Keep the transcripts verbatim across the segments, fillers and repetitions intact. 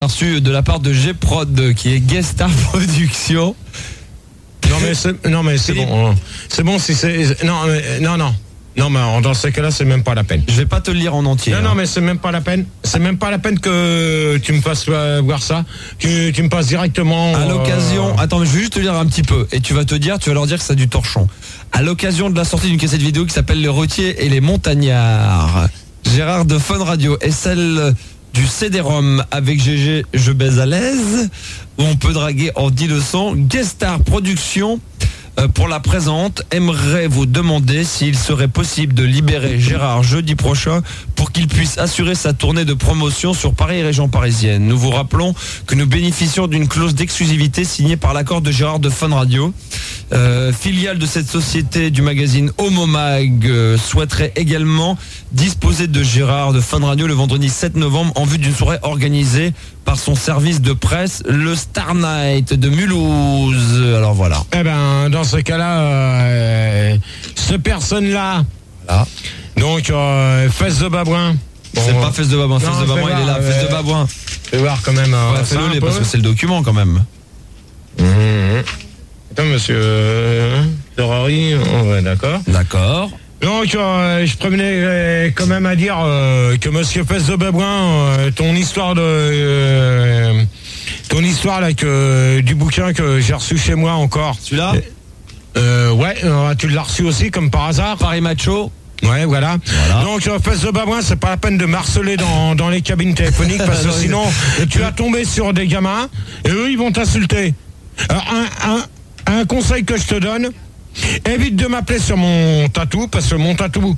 reçu de la part de G-Prod, qui est Guest Star Production. Non mais c'est, non mais c'est bon, c'est bon si c'est non mais, non non non mais dans ces cas-là c'est même pas la peine. Je vais pas te le lire en entier. Non hein. non mais c'est même pas la peine, c'est même pas la peine que tu me fasses voir ça, que tu me passes directement. À l'occasion, euh... attends, mais je vais juste te lire un petit peu et tu vas te dire, tu vas leur dire que c'est du torchon. À l'occasion de la sortie d'une cassette vidéo qui s'appelle Les Routiers et les Montagnards, Gérard de Fun Radio et celle du C D-ROM avec G G Je baise à l'aise, où on peut draguer en dix leçons. Guest Star Production, euh, pour la présente, aimerait vous demander s'il serait possible de libérer Gérard jeudi prochain pour qu'il puisse assurer sa tournée de promotion sur Paris et région parisienne. Nous vous rappelons que nous bénéficions d'une clause d'exclusivité signée par l'accord de Gérard de Fun Radio. Euh, filiale de cette société du magazine Homo Mag, euh, souhaiterait également disposer de Gérard de Fun Radio le vendredi sept novembre en vue d'une soirée organisée par son service de presse, le Star Night de Mulhouse. Alors voilà. Eh ben dans ce cas-là, euh, cette personne-là, voilà. Donc euh, Fesse de Babouin. Bon, c'est pas Fesse de Babouin, Fesse de Babouin il est là, euh, Fesse de Babouin. Fais voir quand même. Euh, ouais, fais-le parce que c'est le document quand même. Mmh. Attends monsieur euh, Ferrari, oh, ouais, d'accord. D'accord. Donc euh, je prévenais euh, quand même à dire euh, que monsieur Fesse de Babouin, euh, ton histoire de euh, ton histoire là que du bouquin que j'ai reçu chez moi encore. Celui-là euh, Ouais, euh, tu l'as reçu aussi comme par hasard. Paris Macho. Ouais, voilà. voilà. Donc, euh, Fesse de Babouin, c'est pas la peine de marceler dans, dans les cabines téléphoniques parce que sinon, tu vas tomber sur des gamins et eux, ils vont t'insulter. Alors, un, un, un conseil que je te donne, évite de m'appeler sur mon tatou parce que mon tatou.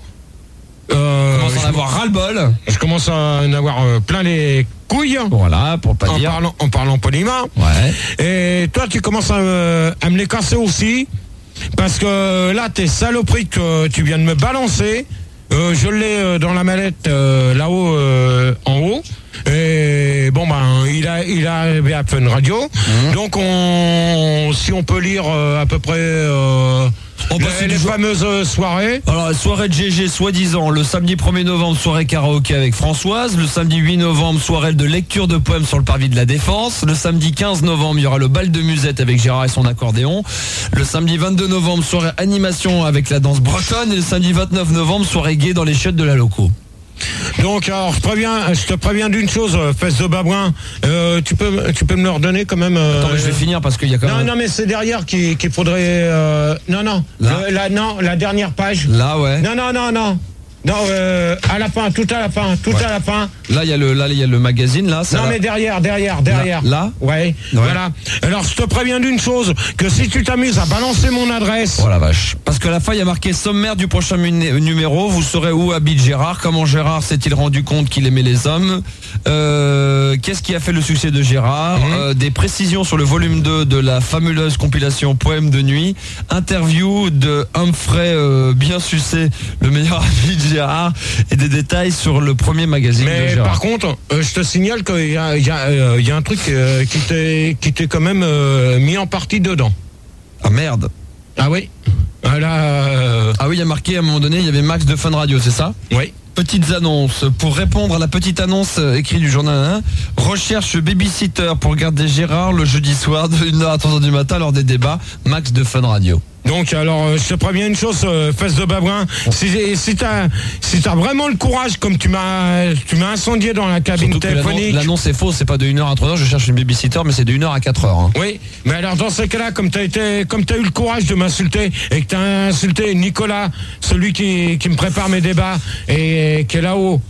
Euh, je commence à en avoir ras-le-bol. Je commence à en avoir euh, plein les couilles. Voilà, pour pas en dire. Parlant, en parlant poliment. Ouais. Et toi, tu commences à, euh, à me les casser aussi. Parce que là, tes saloperies que tu viens de me balancer, euh, je l'ai dans la mallette euh, là-haut, euh, en haut. Et bon, ben, il a, il a arrivé à Fun Radio. Mmh. Donc, on, si on peut lire euh, à peu près euh, on les, les fameuses soirées. Alors, soirée de G G, soi-disant, le samedi premier novembre, soirée karaoké avec Françoise. Le samedi huit novembre, soirée de lecture de poèmes sur le parvis de la Défense. Le samedi quinze novembre, il y aura le bal de musette avec Gérard et son accordéon. Le samedi vingt-deux novembre, soirée animation avec la danse bretonne. Et le samedi vingt-neuf novembre, soirée gay dans les chiottes de la loco. Donc alors je préviens, je te préviens d'une chose, Fesse de Babouin, euh, tu peux, tu peux me le redonner quand même. Euh, Attends, mais je vais finir parce qu'il y a quand non, même. Non, non, mais c'est derrière qu'il, qu'il faudrait. Euh, non, non, là le, la, non, la dernière page. Là, ouais. Non, non, non, non. Non, euh, à la fin, tout à la fin, tout ouais. à la fin. Là, il y a le, là, il y a le magazine, là. Ça non, va. mais derrière, derrière, derrière. Là, là ouais, ouais, voilà. Alors, je te préviens d'une chose, que si tu t'amuses à balancer mon adresse. Oh la vache. Parce que à la fin, il y a marqué sommaire du prochain numéro. Vous saurez où habite Gérard. Comment Gérard s'est-il rendu compte qu'il aimait les hommes. Euh, qu'est-ce qui a fait le succès de Gérard. Mmh. euh, Des précisions sur le volume deux de la fabuleuse compilation Poèmes de nuit. Interview de Humphrey euh, bien sucé, le meilleur ami de Gérard. Et des détails sur le premier magazine mais de Gérard. Par contre, euh, je te signale qu'il y a, il y a, euh, il y a un truc euh, qui t'est, qui t'est quand même euh, mis en partie dedans. Ah merde. Ah oui. Ah, là, euh... ah oui, il y a marqué à un moment donné, il y avait Max de Fun Radio, c'est ça ? Oui. Petites annonces. Pour répondre à la petite annonce écrite du journal un, recherche babysitter pour garder Gérard le jeudi soir de une heure à trois heures du matin lors des débats. Max de Fun Radio. Donc alors je te préviens une chose, euh, Fesse de Babouin, si, si t'as si t'as vraiment le courage, comme tu m'as tu m'as incendié dans la cabine surtout téléphonique. L'annonce, l'annonce est fausse, c'est pas de une heure à trois heures, je cherche une babysitter, mais c'est de une heure à quatre heures. Hein. Oui, mais alors dans ces cas-là, comme t'as été comme t'as eu le courage de m'insulter et que t'as insulté Nicolas, celui qui, qui me prépare mes débats et qui est là-haut.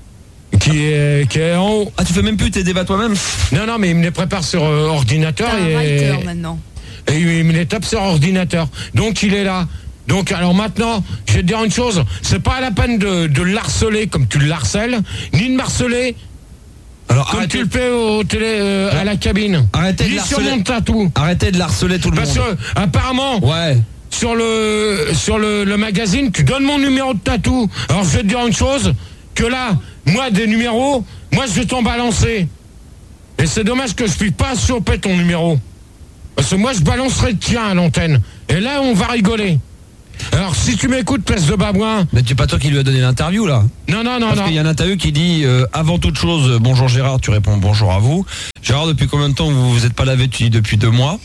Qui est, qui est en haut. Ah, tu fais même plus tes débats toi-même ? Non, non, mais il me les prépare sur euh, ordinateur. T'as et, un writer maintenant. Et il me les tape sur ordinateur. Donc il est là. Donc alors maintenant, je vais te dire une chose, c'est pas la peine de, de l'harceler comme tu l'harcèles, ni de m'harceler alors, comme arrêtez... tu le fais au télé, euh, ouais. à la cabine. Arrêtez ni de sur l'harceler. mon tatou. Arrêtez de l'harceler tout le Parce monde. Parce que apparemment, ouais. sur le sur le, le magazine, tu donnes mon numéro de tatou. Alors je vais te dire une chose, que là, moi des numéros, moi je vais t'en balancer. Et c'est dommage que je puisse pas choper ton numéro. Parce que moi, je balancerai le tien à l'antenne. Et là, on va rigoler. Alors, si tu m'écoutes, place de Babouin. Mais tu pas toi qui lui a donné l'interview là? Non, non, non, Parce non. qu'il y a une interview qui dit euh, avant toute chose, euh, bonjour Gérard, tu réponds bonjour à vous. Gérard, depuis combien de temps vous vous êtes pas lavé? Tu dis depuis deux mois.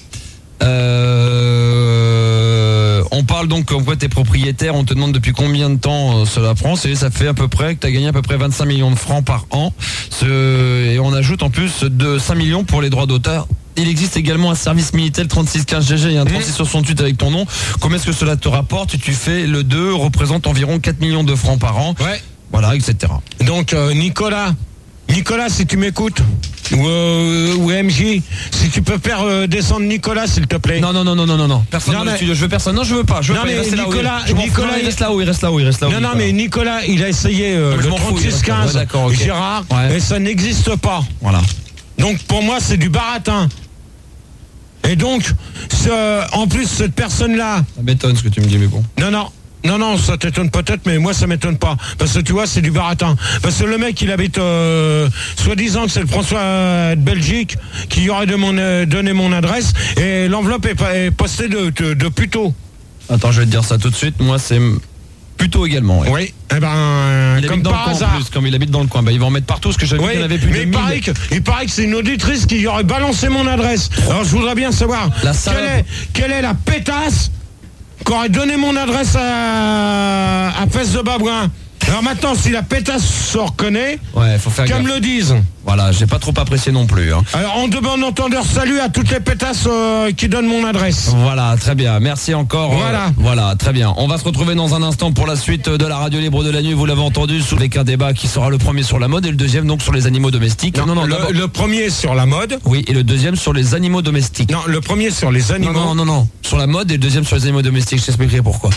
Euh, on parle donc comme quoi t'es propriétaire, on te demande depuis combien de temps euh, cela prend, et ça fait à peu près que t'as gagné à peu près vingt-cinq millions de francs par an. Ce, et on ajoute en plus de cinq millions pour les droits d'auteur. Il existe également un service Minitel trente-six quinze G G et un trente-six soixante-huit avec ton nom. Combien est-ce que cela te rapporte? Tu fais le deux, représente environ quatre millions de francs par an. Ouais. Voilà, et cetera. Donc, euh, Nicolas, Nicolas, si tu m'écoutes, ou, euh, ou M J, si tu peux faire euh, descendre Nicolas, s'il te plaît. Non, non, non, non, non, non, non. Personne Non, dans le mais- studio. Je veux personne. Non, je veux pas. Je veux Non, pas. Il mais reste là où il- Nicolas- je m'en fous. Nicolas, Non, il il- reste là où il reste là où il reste là où. Non, non, Nicolas. mais Nicolas, il a essayé euh, Non, mais je le m'en fous, il reste trente-six là. quinze Ouais, d'accord, ok. Gérard, Ouais. et ça n'existe pas. Voilà. Donc, pour moi, c'est du baratin. Et donc, ce- en plus, cette personne-là, Ça m'étonne ce que tu me dis, mais bon. non, non, non, non, ça t'étonne peut-être, mais moi, ça m'étonne pas. Parce que tu vois, c'est du baratin. Parce que le mec, il habite, euh, soi-disant que c'est le François de Belgique qui aurait de mon, euh, donné mon adresse, et l'enveloppe est, pas- est postée de, de, de plus tôt. Attends, je vais te dire ça tout de suite. Moi, c'est plutôt également. Ouais. Oui, eh ben, Il comme habite dans par le coin hasard. en plus, comme il habite dans le coin. Bah, il va en mettre partout, parce que j'avais vu Oui, qu'il y en avait plus mais de il paraît, mille. que, il paraît que c'est une auditrice qui aurait balancé mon adresse. Alors je voudrais bien savoir La quelle salope. est, quelle est la pétasse qui aurait donné mon adresse à, à Fesse de Babouin. Alors maintenant, si la pétasse se reconnaît, Ouais, faut faire qu'elle gaffe. me le dise. Voilà, j'ai pas trop apprécié non plus. Hein. Alors en de bon entendeur, salut à toutes les pétasses euh, qui donnent mon adresse. Voilà, très bien. Merci encore. Voilà. Euh, voilà, très bien. On va se retrouver dans un instant pour la suite de la radio libre de la nuit. Vous l'avez entendu, sous avec un débat qui sera le premier sur la mode et le deuxième donc sur les animaux domestiques. Non, non, d'abord- le, le premier sur la mode. Oui, et le deuxième sur les animaux domestiques. Non, le premier sur les non, animaux. non, non, non. Sur la mode et le deuxième sur les animaux domestiques. Je t'expliquerai pourquoi.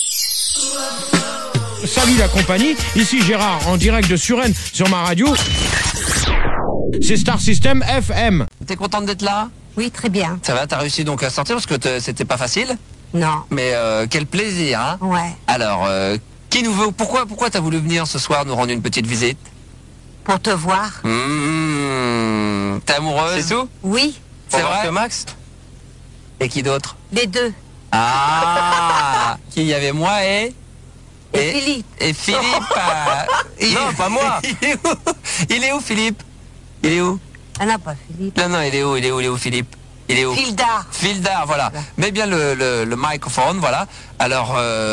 Salut la compagnie, ici Gérard en direct de Suresnes sur ma radio. C'est Star System F M. T'es contente d'être là? Oui, très bien. Ça va, t'as réussi donc à sortir parce que te- c'était pas facile. Non. Mais euh, quel plaisir, hein? Ouais. Alors, euh, qui nous veut? Pourquoi, pourquoi t'as voulu venir ce soir nous rendre une petite visite? Pour te voir. Mmh, T'es amoureuse? C'est tout? Oui. C'est vrai que Max? Et qui d'autre? Les deux. Ah, qui y avait moi et Et Philippe. Et Philippe. euh, il- Non, pas moi. Il est où? Il est où Philippe? Il est où? Ah non, pas Philippe. Non, non, il est où? Il est où? Il est où Philippe? Il est où? Fildar. Fildar, voilà. Mets bien le, le, le microphone, voilà. Alors,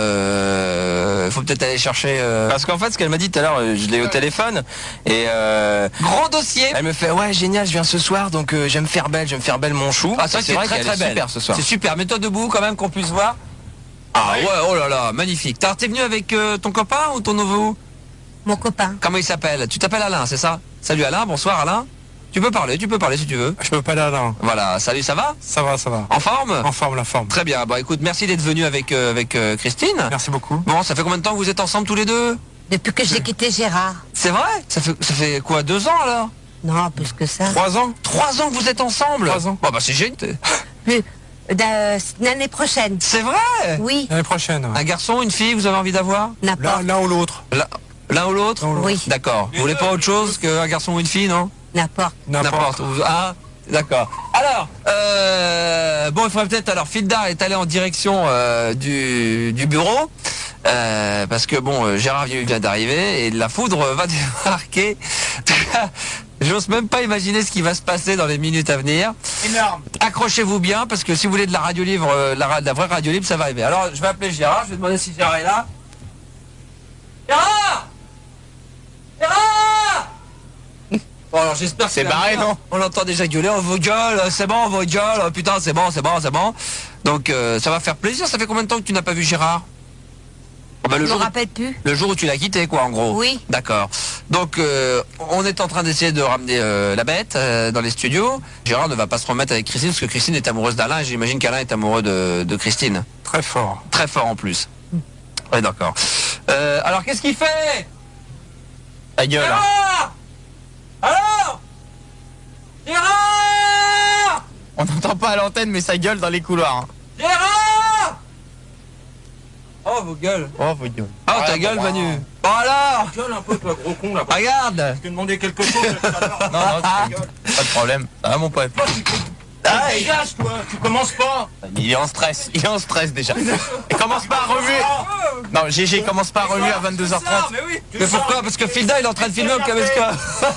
euh, faut peut-être aller chercher. Euh... Parce qu'en fait, ce qu'elle m'a dit tout à l'heure, euh, je l'ai au téléphone et euh, Gros dossier. elle me fait ouais génial, je viens ce soir donc euh, j'aime faire belle, j'aime faire belle mon chou. Ah, c'est Et vrai, très qu'elle très est belle. super ce soir. C'est super. Mets-toi debout quand même qu'on puisse voir. Ah ouais, oh là là, magnifique. T'as- T'es venu avec euh, ton copain ou ton nouveau? Mon copain. Comment il s'appelle? Tu t'appelles Alain, c'est ça? Salut Alain, bonsoir Alain. Tu peux parler, tu peux parler si tu veux. Je peux pas aller là. Voilà, salut, ça va? Ça va, ça va. En forme? En forme, la forme. Très bien. Bah écoute, merci d'être venu avec euh, avec euh, Christine. Merci beaucoup. Bon, ça fait combien de temps que vous êtes ensemble tous les deux? Depuis que j'ai quitté Gérard. C'est vrai? Ça fait ça fait quoi, deux ans alors? Non, plus que ça. Trois ans. Trois ans que vous êtes ensemble? Trois ans. Bon bah c'est génial. Plus. d'un- L'année prochaine. C'est vrai? Oui. L'année prochaine. ouais. Un garçon, une fille, vous avez envie d'avoir? N'importe. L'un l'un ou l'autre. L'un l'un ou l'autre? L'un ou l'autre. Oui. D'accord. Vous voulez pas autre chose qu'un garçon ou une fille, non? N'importe. N'importe. Vous- Ah, d'accord. Alors, euh, bon, il faudrait peut-être. Alors, Fildar est allé en direction euh, du, du bureau. euh, parce que bon, euh, Gérard vient d'arriver et la foudre va débarquer. En tout cas, j'ose même pas imaginer ce qui va se passer dans les minutes à venir. Énorme. Accrochez-vous bien parce que si vous voulez de la radio libre, euh, la, ra- de la vraie radio libre, ça va arriver. Alors, je vais appeler Gérard. Je vais demander si Gérard est là. Gérard Gérard Bon, alors j'espère que C'est ça va barré, bien. non? On l'entend déjà gueuler, on vous gueule, c'est bon, on vous gueule, oh, putain, c'est bon, c'est bon, c'est bon. Donc euh, ça va faire plaisir. Ça fait combien de temps que tu n'as pas vu Gérard? Oh, bah, le, Je me jour, rappelle plus. le jour où tu l'as quitté, quoi, en gros. Oui. D'accord. Donc euh, on est en train d'essayer de ramener euh, la bête euh, dans les studios. Gérard ne va pas se remettre avec Christine parce que Christine est amoureuse d'Alain et j'imagine qu'Alain est amoureux de, de Christine. Très fort. Très fort en plus. Oui, d'accord. Euh, alors qu'est-ce qu'il fait? Ta gueule. Gérard! Alors Gérard! On n'entend pas à l'antenne mais ça gueule dans les couloirs. hein. Gérard! Oh, vos gueules. Oh vos gueules. Oh, Ouais, ta bon, gueule, bah, Manu. Bon alors, Gueule un peu, toi, gros con, là. regarde. Tu demandé quelque chose tout à l'heure. Non, non, tu gueules. Pas de problème. Ça va mon pote. Ah, il- Dégage, toi, tu commences pas. Il est en stress, il est en stress déjà. Et commence pas à remuer. Non, G G, commence pas à remuer à vingt-deux heures trente. mais oui. Mais pourquoi? Parce que Filda, il est en train de filmer au Kameska.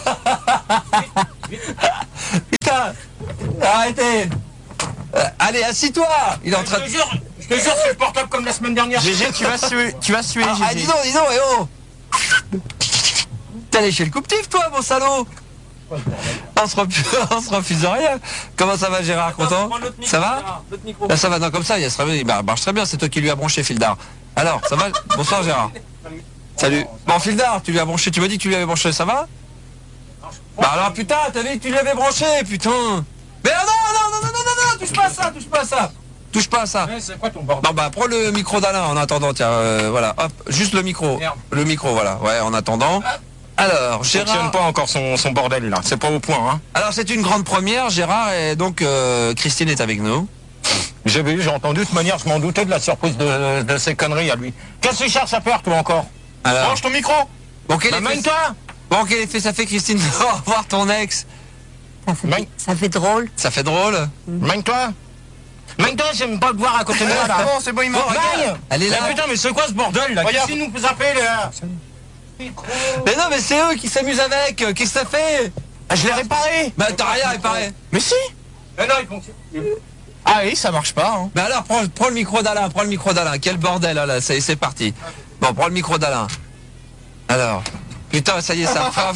Putain, arrêtez. Euh, allez, assis-toi. Il est en train Je de... te jure, je te jure, c'est le portable comme la semaine dernière. G G, tu vas suer, tu vas suer, Ah, ah, G dis G. donc, dis donc, eh oh. T'es allé chez le coupe-tif, toi, mon salaud. On se, refuse, on se refuse de rien. Comment ça va, Gérard? Content? Ça va? Là, ça va, non, comme ça, il serait, il marche très bien. C'est toi qui lui as branché, Fildar. Alors, ça va? Bonsoir, Gérard. Salut. Bon, Fildar, tu lui as branché, tu m'as dit que tu lui avais branché, ça va? Bah alors, putain, t'as vu que tu lui avais branché, putain. Mais non, non, non, non, non, non, non, touche pas à ça, touche pas à ça. Touche pas à ça. Ouais, c'est quoi ton bordel? Non, bah, prends le micro d'Alain en attendant, tiens, euh, voilà, hop, juste le micro. Merde. Le micro, voilà, ouais, en attendant. Alors, Fonctionne Gérard. pas encore son, son bordel là, c'est pas au point, hein. Alors, c'est une grande première, Gérard, et donc, euh, Christine est avec nous. J'ai vu, j'ai entendu, de toute manière, je m'en doutais de la surprise de, de ces conneries à lui. Qu'est-ce que tu cherches à faire, toi, encore? Alors, Range ton micro. bon, quel Bah, effet, mène-toi. bon, quel effet ça fait, Christine, de revoir ton ex? Ça fait, Mec. ça fait drôle. Ça fait drôle. Mène-toi. Mène-toi, j'aime pas te voir à côté de moi, là. C'est bon, c'est bon, il m'a. Magne. Elle est là. Mais putain, mais c'est quoi ce bordel, là? Qu'est-ce qu'ils nous appellent, là? Mais non, mais c'est eux qui s'amusent avec. Qu'est-ce que ça fait? Ah, je l'ai réparé. Bah, t'as rien réparé. Mais si. Mais non, ils fonctionnent. Ah oui, ça marche pas. Hein. Mais alors, prends, prends le micro d'Alain, prends le micro d'Alain. Quel bordel, là, là, c'est c'est parti. Bon, prends le micro d'Alain. Alors, putain, ça y est, ça frappe.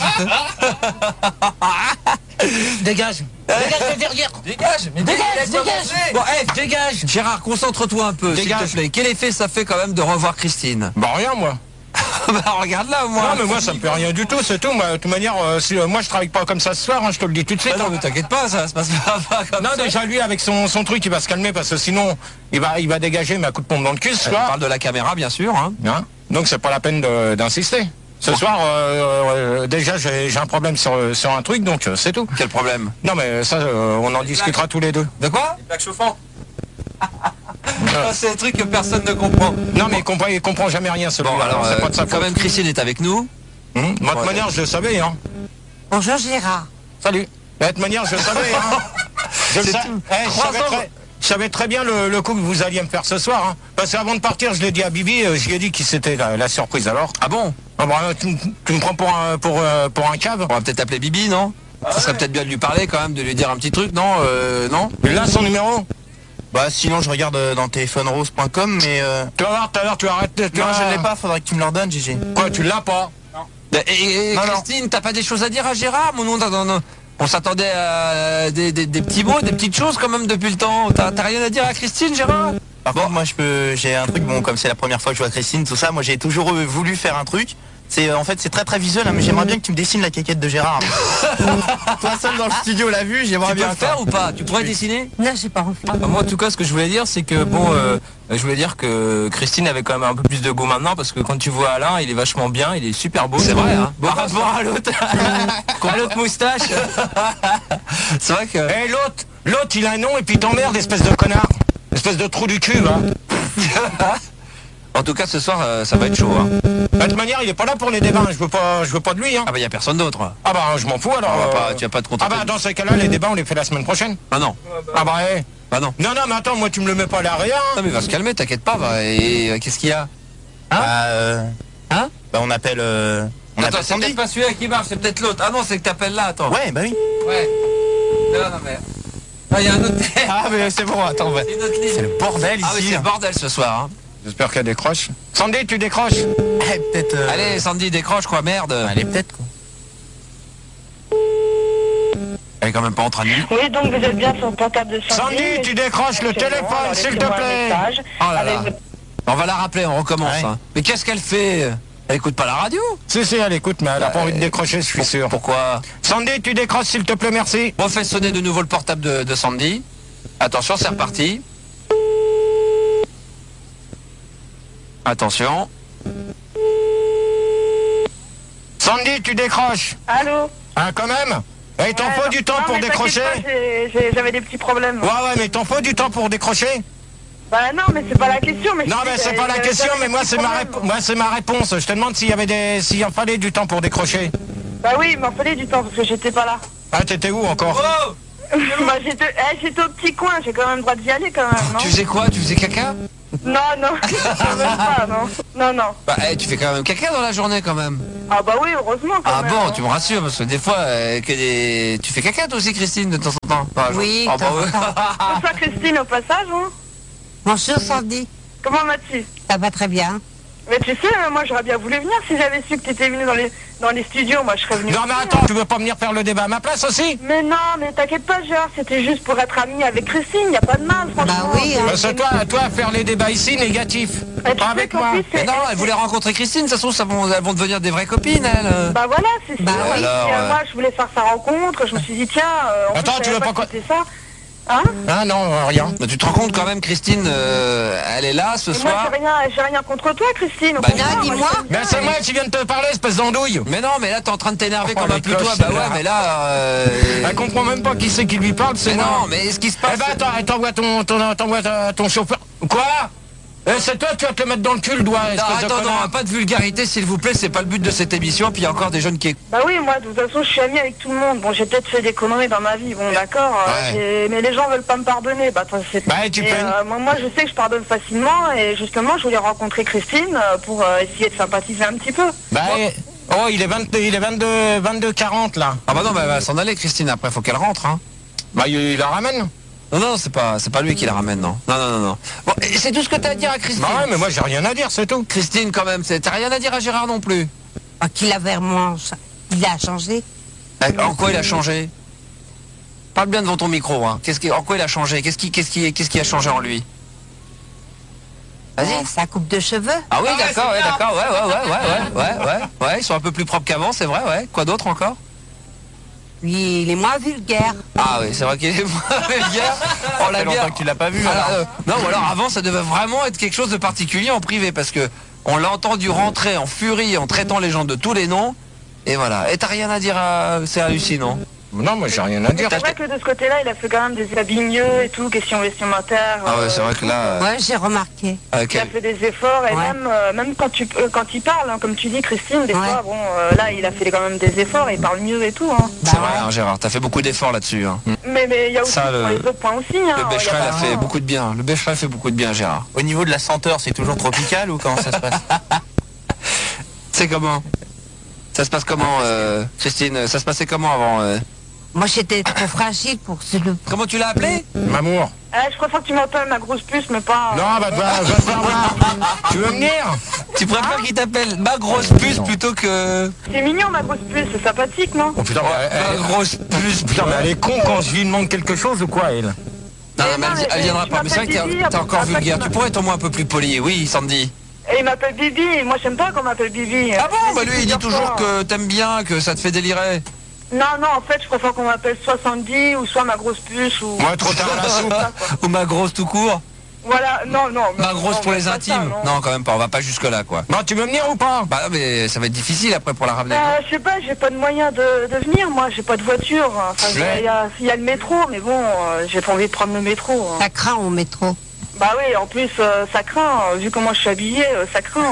Dégage. Dégage de derrière. Dégage, mais Dégage, laisse pas dégage. manger. Bon, hey, Dégage. Gérard, concentre-toi un peu, s'il te Dégage. plaît. Quel effet ça fait quand même de revoir Christine? Bah, rien, moi. Bah, regarde là, moi. Non, mais moi, ça me fait rien du tout, c'est tout. Moi, de toute manière, euh, si, euh, moi, je travaille pas comme ça ce soir, hein, je te le dis tout de suite. Ah non, hein. mais t'inquiète pas, ça se passe pas, pas comme Non, ça. déjà, lui, avec son, son truc, il va se calmer parce que sinon, il va, il va dégager, mais à coup de pompe dans le cul, ce Je soir. parle de la caméra, bien sûr. Hein. Hein. Donc, c'est pas la peine de- d'insister. Ce soir, euh, euh, déjà, j'ai j'ai un problème sur, sur un truc, donc euh, c'est tout. Quel problème? Non, mais ça, euh, on en discutera tous les deux. De quoi? Plaque chauffante. Ah, c'est des trucs que personne ne comprend. Non, mais il comprend, il comprend jamais rien, celui-là. Bon, alors, c'est euh, pas de sa quand faute. même, Christine est avec nous. Hum, moi, de toute Ouais. manière, je le savais, hein. Bonjour Gérard. Salut. De toute manière, je le savais, hein. Je le C'est sa- tout. Eh, je Trois savais ans. très, je savais très bien le, le coup que vous alliez me faire ce soir, hein. Parce qu'avant de partir, je l'ai dit à Bibi, euh, je lui ai dit qui c'était la, la surprise, alors. Ah bon? Ah bah, tu, m- tu me prends pour un, pour, euh, pour un cave? On va peut-être appeler Bibi, non? Ça serait peut-être bien de lui parler quand même, de lui dire un petit truc, non? Euh, non? Il a son numéro? Bah sinon, je regarde euh, dans téléphone rose point com, mais euh... Tu vas voir, tout à l'heure, tu arrêtes. Tu non, vas- je l'ai pas. Faudrait que tu me leur donnes, G G. Quoi, tu l'as pas? Et, et Non, non. Christine, t'as pas des choses à dire à Gérard? Mon nom, non, non. On s'attendait à des, des, des petits mots, des petites choses quand même depuis le temps. T'as t'as rien à dire à Christine, Gérard? Par contre, moi, je peux, j'ai un truc, bon, comme c'est la première fois que je vois Christine, tout ça, moi, j'ai toujours euh, voulu faire un truc. C'est, euh, en fait, c'est très très visuel, hein, mais j'aimerais bien que tu me dessines la caquette de Gérard. Toi seul dans le studio l'a vu, j'aimerais Tu peux bien le faire ou pas? Tu pourrais dessiner? Non, j'ai pas envie. Ah, moi, en tout cas, ce que je voulais dire, c'est que bon, euh, je voulais dire que Christine avait quand même un peu plus de goût maintenant, parce que quand tu vois Alain, il est vachement bien, il est super beau. C'est vrai, hein? Par rapport à l'autre, à l'autre moustache. C'est vrai que... Eh, l'autre, l'autre, il a un nom et puis il t'emmerde, espèce de connard. Espèce de trou du cul, va. En tout cas, ce soir, euh, ça va être chaud. Hein. De toute manière, il est pas là pour les débats, je veux pas, je veux pas de lui, hein. Ah bah, y a personne d'autre. Ah bah, je m'en fous, alors. On va euh, pas, tu vas pas te Ah contenter. bah, dans ces cas-là, les débats, on les fait la semaine prochaine. Ah non. Ah bah, eh. Bah non. Non, non, mais attends, moi, tu me le mets pas à l'arrière, hein. Non mais va se calmer, t'inquiète pas. Va. Et euh, qu'est-ce qu'il y a? Bah, euh, Hein? bah, on appelle, euh, on Attends, appelle c'est Sandy. peut-être pas celui-là qui marche, c'est peut-être l'autre. Ah non, c'est que t'appelles là, attends. Ouais, bah oui. Ouais. Non, non, mais... Ah, il y a un autre... Ah, mais c'est bon, attends, ouais. C'est une autre ligne. C'est le bordel Ah oui, ici. c'est le bordel ce soir. Hein. J'espère qu'elle décroche. Sandy, tu décroches? Eh, peut-être. euh, Allez, Sandy, décroche quoi, merde. Allez, peut-être quoi. Elle est quand même pas en train de nuire. Oui, donc vous êtes bien sur le portable de Sandy. Sandy, tu décroches le téléphone, s'il te plaît. Oh là là. On va la rappeler, on recommence. Ouais. Hein. Mais qu'est-ce qu'elle fait? Elle écoute pas la radio? Si, si, elle écoute, mais elle a Bah, pas envie de euh, décrocher, je suis sûr. Pourquoi? Sandy, tu décroches, s'il te plaît, merci. On fait sonner de nouveau le portable de, de Sandy. Attention, c'est reparti. Attention. Sandy, tu décroches. Allô. Hein, quand même? Et il t'en faut du temps Non, pour mais décrocher? t'inquiète pas, j'ai- j'ai- J'avais des petits problèmes. Ouais, ouais, mais t'en faut du temps pour décrocher? Bah non, mais c'est pas la question. Mais Non, je mais dis, c'est j'avais- pas la j'avais question, des mais moi, petits c'est ma, problèmes. répo- moi, c'est ma réponse. Je te demande s'il y avait des, s'il en fallait du temps pour décrocher. Bah oui, il m'en fallait du temps parce que j'étais pas là. Ah, t'étais où encore? Oh! Bah, j'étais eh, j'étais au petit coin, j'ai quand même le droit d'y aller quand même, non? Tu faisais quoi? Tu faisais caca? Non, non, même pas, non. Non, non. Bah, eh, tu fais quand même caca dans la journée quand même. Ah bah oui, heureusement quand Ah même. bon, hein. tu me rassures, parce que des fois, euh, que des... tu fais caca toi aussi, Christine, de temps en temps? Par exemple. Oui, Ah bah, de ouais. temps en Bonsoir Christine au passage, hein. Bonjour Sandy, Comment vas-tu? ça va très bien. Mais tu sais, euh, moi j'aurais bien voulu venir si j'avais su que t'étais venu dans les, dans les studios, moi je serais venu. Non, mais attends, tu veux pas venir faire le débat à ma place aussi? Mais non, mais t'inquiète pas, Gérard, c'était juste pour être ami avec Christine, y a pas de mal, franchement. Bah oui, hein. Parce que toi, toi, faire les débats ici, négatif. Et tu Pas sais avec qu'en moi. plus, Mais c'est- non, elle voulait rencontrer Christine, ça se trouve, ça vont, elles vont devenir des vraies copines, elles. Bah voilà, c'est Bah ça. oui. Et, Alors, euh, euh, moi je voulais faire sa rencontre, je me suis dit tiens, euh, en Attends, plus, je tu veux savais pas que c'était ça. Hein? Ah non, euh, rien. Bah, tu te rends compte quand même, Christine, euh, elle est là ce Et moi soir. j'ai rien, j'ai rien contre toi, Christine. au Bah, contraire, non, dis-moi. je t'aime bien. Mais c'est moi qui viens de te parler, espèce d'andouille. Mais non, mais là t'es en train de t'énerver Oh, comme un les plutois. cloches, Bah ouais, là. mais là. Euh... Elle comprend même pas qui c'est qui lui parle, c'est Mais moi. non, mais ce qui se passe. Eh ben attends, elle t'envoie ton, ton, t'envoie ta- ton chauffeur. Quoi? Eh, c'est toi, tu vas te le mettre dans le cul, le doigt, Non, espèce de attends, non, connard. pas de vulgarité s'il vous plaît, c'est pas le but de cette émission, puis il y a encore des jeunes qui écoutent. Bah oui, moi de toute façon je suis amie avec tout le monde. Bon, j'ai peut-être fait des conneries dans ma vie, bon d'accord, euh, Ouais. j'ai- mais les gens veulent pas me pardonner. Bah, toi, c'est... Bah, tu Et, peux. euh, moi, moi je sais que je pardonne facilement et justement je voulais rencontrer Christine euh, pour euh, essayer de sympathiser un petit peu. Bah, eh, oh, il est vingt-deux, il est vingt-deux, vingt-deux quarante là. Ah bah non, bah, elle va s'en aller, Christine, après, faut qu'elle rentre, hein. Bah, il, il la ramène. Non, non, c'est pas, c'est pas lui qui la ramène, non. Non, non, non, non. Bon, et c'est tout ce que t'as à dire à Christine. Bah ouais, mais moi j'ai rien à dire, c'est tout. Christine, quand même, c'est- t'as rien à dire à Gérard non plus. Ah, qu'il avait vraiment, il a changé. Eh, En quoi il a changé? Parle bien devant ton micro, hein. Qu'est-ce qui, en quoi il a changé? Qu'est-ce qui, qu'est-ce qui, qu'est-ce qui a changé en lui? Vas-y. Euh, sa coupe de cheveux. Ah oui, d'accord, ouais, d'accord, ouais, ouais, ouais, ouais, ouais, ouais, ouais, ouais, ils sont un peu plus propres qu'avant, c'est vrai, ouais. Quoi d'autre encore? Puis il est moins vulgaire. Ah oui, c'est vrai qu'il est moins vulgaire. On l'a fait bien. longtemps que tu l'as pas vu, Alors, alors. euh, non, ou alors avant, ça devait vraiment être quelque chose de particulier en privé, parce que on l'a entendu rentrer en furie, en traitant les gens de tous les noms. Et voilà. Et t'as rien à dire à... C'est hallucinant. Non, moi j'ai rien à dire. C'est vrai que de ce côté-là, il a fait quand même des habits mieux et tout, question vestimentaire. Ah ouais, euh, c'est vrai que là... euh, Ouais, j'ai remarqué. avec Il a elle- fait des efforts et Ouais. même, euh, même quand, tu, euh, quand il parle, hein, comme tu dis Christine, des Ouais. fois, bon, euh, là il a fait quand même des efforts et il parle mieux et tout. Hein. C'est Bah vrai, ouais. hein, Gérard, t'as fait beaucoup d'efforts là-dessus. Hein. Mais mais il y a aussi Ça, sur le- les autres points aussi. Hein, Le il y a Becherel pas- a fait beaucoup de bien. Le Becherel fait beaucoup de bien, Gérard. Au niveau de la senteur, c'est toujours tropical ou comment ça se passe? C'est comment? Ça se passe comment, euh, Christine? Ça se passait comment avant euh Moi, j'étais trop fragile pour se le... Comment tu l'as appelé? Mamour. Ah, je préfère que tu m'appelles ma grosse puce, mais pas... Non, bah, va, va te faire voir. Tu veux venir? Tu préfères qu'il t'appelle ma grosse puce plutôt que... C'est mignon ma grosse puce, c'est sympathique, non? Oh putain, mais elle, Ma grosse puce. putain, mais elle est con quand je lui demande quelque chose ou quoi, elle? Non, Mais non, mais non, elle, mais- elle viendra tu pas. Mais c'est vrai que m'appelles t'es Bibi, t'es encore après, vulgaire. tu Tu m'as- pourrais être au moins un peu plus poli. Oui, Sandy. Et il m'appelle Bibi, et moi j'aime pas qu'on m'appelle Bibi. Ah bon? Bah lui, il dit Plusieurs toujours fois. que t'aimes bien, que ça te fait délirer. Non, non, en fait, je préfère qu'on m'appelle soixante-dix ou soit ma grosse puce ou... Moi, trop tard à la soupe. Ou ma grosse tout court. Voilà, non, non. Ma non, grosse non, pour les pas ça, intimes. non. Non, quand même pas. On va pas jusque là, quoi. Bon, tu veux venir ou pas? Bah mais ça va être difficile après pour la ramener. Euh, je sais pas, j'ai pas de moyen de, de venir, moi, j'ai pas de voiture. Enfin, il Ouais. y, a- il y a le métro, mais bon, euh, j'ai pas envie de prendre le métro. hein. Ça craint au métro. Bah oui, en plus, euh, ça craint, euh, vu comment je suis habillée, euh, ça craint.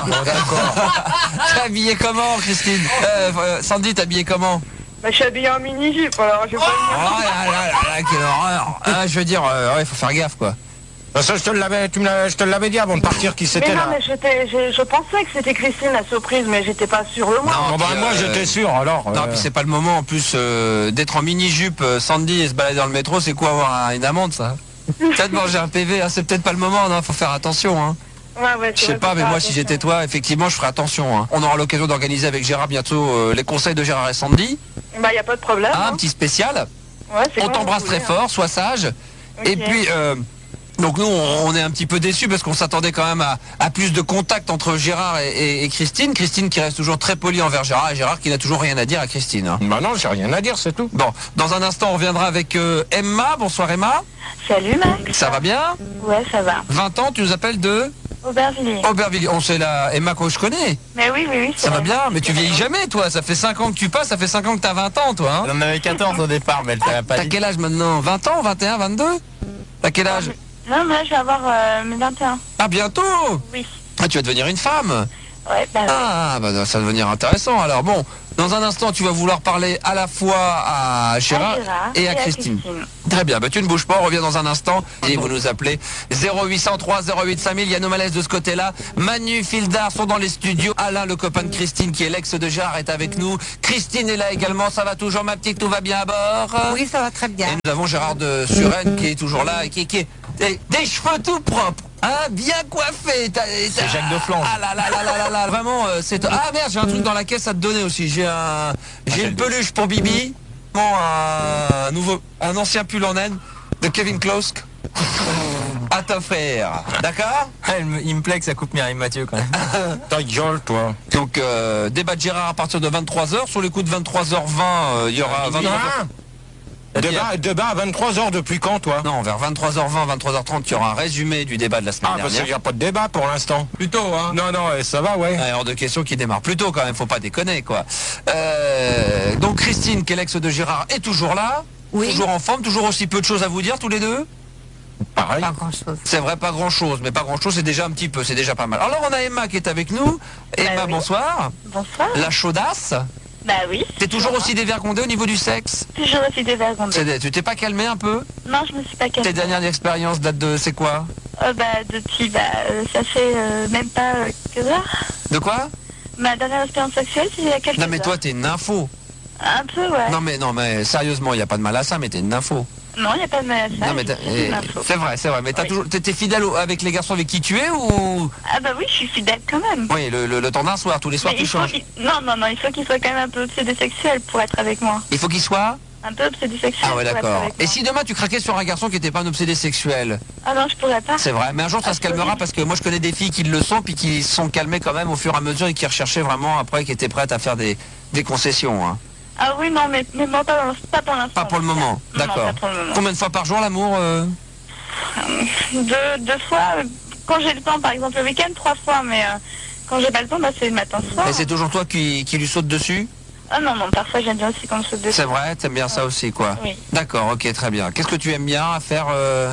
T'es habillée comment, Christine? euh, euh, Sandy, t'es habillée comment? Bah, je suis habillée en mini-jupe, alors je vais pas venir. Oh là là là là, quelle horreur. Ah, je veux dire, euh, ouais, faut faire gaffe, quoi. Ça, je te l'avais, tu me l'as- je te l'avais dit avant de partir qui Mais c'était non, là. mais j'étais, je, je pensais que c'était Christine la surprise, mais j'étais pas sûre le moins. Non, Bon, bah, puis, moi, euh, j'étais sûr, alors. Non, euh, puis c'est pas le moment en plus euh, d'être en mini-jupe, euh, Sandy et se balader dans le métro, c'est quoi avoir un- une amende, ça? Peut-être manger un P V, hein, c'est peut-être pas le moment, non, faut faire attention, hein. Ouais, ouais, Je c'est sais vrai, pas, faut mais faire moi, si attention. j'étais toi, effectivement, je ferais attention, hein. On aura l'occasion d'organiser avec Gérard bientôt euh, les conseils de Gérard et Sandy, Bah, y a pas de problème. hein, hein. un petit spécial. Ouais, c'est On comme t'embrasse vous très voulez, hein. fort, sois sage. Et Ok. puis, euh, donc nous, on, on est un petit peu déçus parce qu'on s'attendait quand même à, à plus de contact entre Gérard et, et- et Christine. Christine qui reste toujours très polie envers Gérard et Gérard qui n'a toujours rien à dire à Christine, hein. Bah non, j'ai rien à dire, c'est tout. Bon, dans un instant, on reviendra avec euh, Emma. Bonsoir Emma. Salut Max. Ça va bien? Ouais, ça va. vingt ans, tu nous appelles de Aubervilliers. Aubervilliers. On sait la Emma que je connais. Mais oui, oui, oui. Ça va bien, mais tu vieillis jamais, toi. Ça fait cinq ans que tu passes, ça fait cinq ans que t'as vingt ans, toi, hein. Elle en avait quatorze au départ, mais elle t'avait pas T'as dit. quel âge maintenant? vingt ans, vingt et un, vingt-deux? T'as quel âge? Non, mais là, je vais avoir euh, mes vingt et un. Ah, bientôt? Oui. Ah, tu vas devenir une femme. Ouais, bah, Ah, bah ça va devenir intéressant. Alors bon, dans un instant, tu vas vouloir parler à la fois à Gérard, à Gérard et à Christine. Très bien, bah tu ne bouges pas, on revient dans un instant. Et vous nous appelez zéro huit cent trois zéro huit cinq mille, il y a nos malaises de ce côté-là. Manu, Fildar sont dans les studios. Alain, le copain de Christine, qui est l'ex de Gérard, est avec nous. Christine est là également, ça va toujours ma petite, tout va bien à bord? Oui, ça va très bien. Et nous avons Gérard de Suresnes qui est toujours là et qui, qui est des, des cheveux tout propres, hein, bien coiffé. C'est Jacques de Flandre. Ah là là là là là là, vraiment, euh, c'est. Ah merde, j'ai un truc dans la caisse à te donner aussi. J'ai un, j'ai une peluche pour Bibi, bon, un nouveau, un ancien pull en naine de Kevin Klosk à t'offrir. D'accord? Ah, il, me, il me plaît que ça coupe Mireille Mathieu quand même. Ta gueule, toi. Donc euh, débat de Gérard à partir de vingt-trois heures. Sur les coups de vingt-trois heures vingt, euh, il y aura vingt-trois heures. Débat, débat à vingt-trois heures depuis quand, toi? Non, vers vingt-trois heures vingt, vingt-trois heures trente, il y aura un résumé du débat de la semaine Ah, parce dernière. qu'il n'y a pas de débat pour l'instant. Plutôt, hein. Non, non, eh, ça va, ouais. Ouais, hors de question qui démarre plus tôt quand même, faut pas déconner quoi. Euh, donc Christine, qui est l'ex de Gérard, est toujours là, Oui. toujours en forme, toujours aussi peu de choses à vous dire tous les deux. Pareil. Pas grand-chose. C'est vrai, pas grand chose, mais pas grand chose, c'est déjà un petit peu, c'est déjà pas mal. Alors on a Emma qui est avec nous. Emma, Bah oui. bonsoir. bonsoir. La chaudasse. Bah oui. T'es toujours aussi dévergondée au niveau du sexe? Toujours aussi dévergondée. C'est- Tu t'es pas calmé un peu? Non, je me suis pas Tes calmée. dernières expériences datent de, c'est quoi? Euh, bah, depuis, bah, euh, ça fait euh, même pas euh, quelques heures. De quoi? Ma dernière expérience sexuelle, c'est il y a quelques Non mais heures. toi t'es une info. Un peu, ouais. Non mais non mais sérieusement, il y a pas de mal à ça, mais t'es une info. Non, il n'y a pas de mal à ça. Non mais je t'as- suis une eh, info. c'est vrai, c'est vrai. Mais t'as Oui. toujours, t'es t'es fidèle au- avec les garçons avec qui tu es ou? Ah bah oui, je suis fidèle quand même. Oui, le, le, le temps d'un soir, tous les soirs Mais tu il faut changes. qu'il- Non, non, non, il faut qu'il soit quand même un peu obsédé sexuel pour être avec moi. Il faut qu'il soit. Un peu obsédé sexuel Ah ouais, pour être d'accord. avec Et moi. si demain tu craquais sur un garçon qui n'était pas un obsédé sexuel? Ah non, je pourrais pas. C'est vrai. Mais un jour ça Ah, se calmera parce que moi je connais des filles qui le sont puis qui se sont calmées quand même au fur et à mesure et qui recherchaient vraiment après, qui étaient prêtes à faire des, des concessions. Hein. Ah oui, non, mais, mais bon, pas, pas pour l'instant. Pas pour le moment. Non, D'accord. pas pour le moment. Combien de fois par jour l'amour euh Deux, deux fois, euh, quand j'ai le temps, par exemple le week-end, trois fois, mais euh, quand j'ai pas le temps, bah, c'est le matin soir. Et c'est toujours toi qui, qui lui saute dessus? Ah non, non, parfois j'aime bien aussi quand je saute dessus. C'est vrai, t'aimes bien ça aussi quoi. Oui. D'accord, ok, très bien. Qu'est-ce que tu aimes bien à faire euh...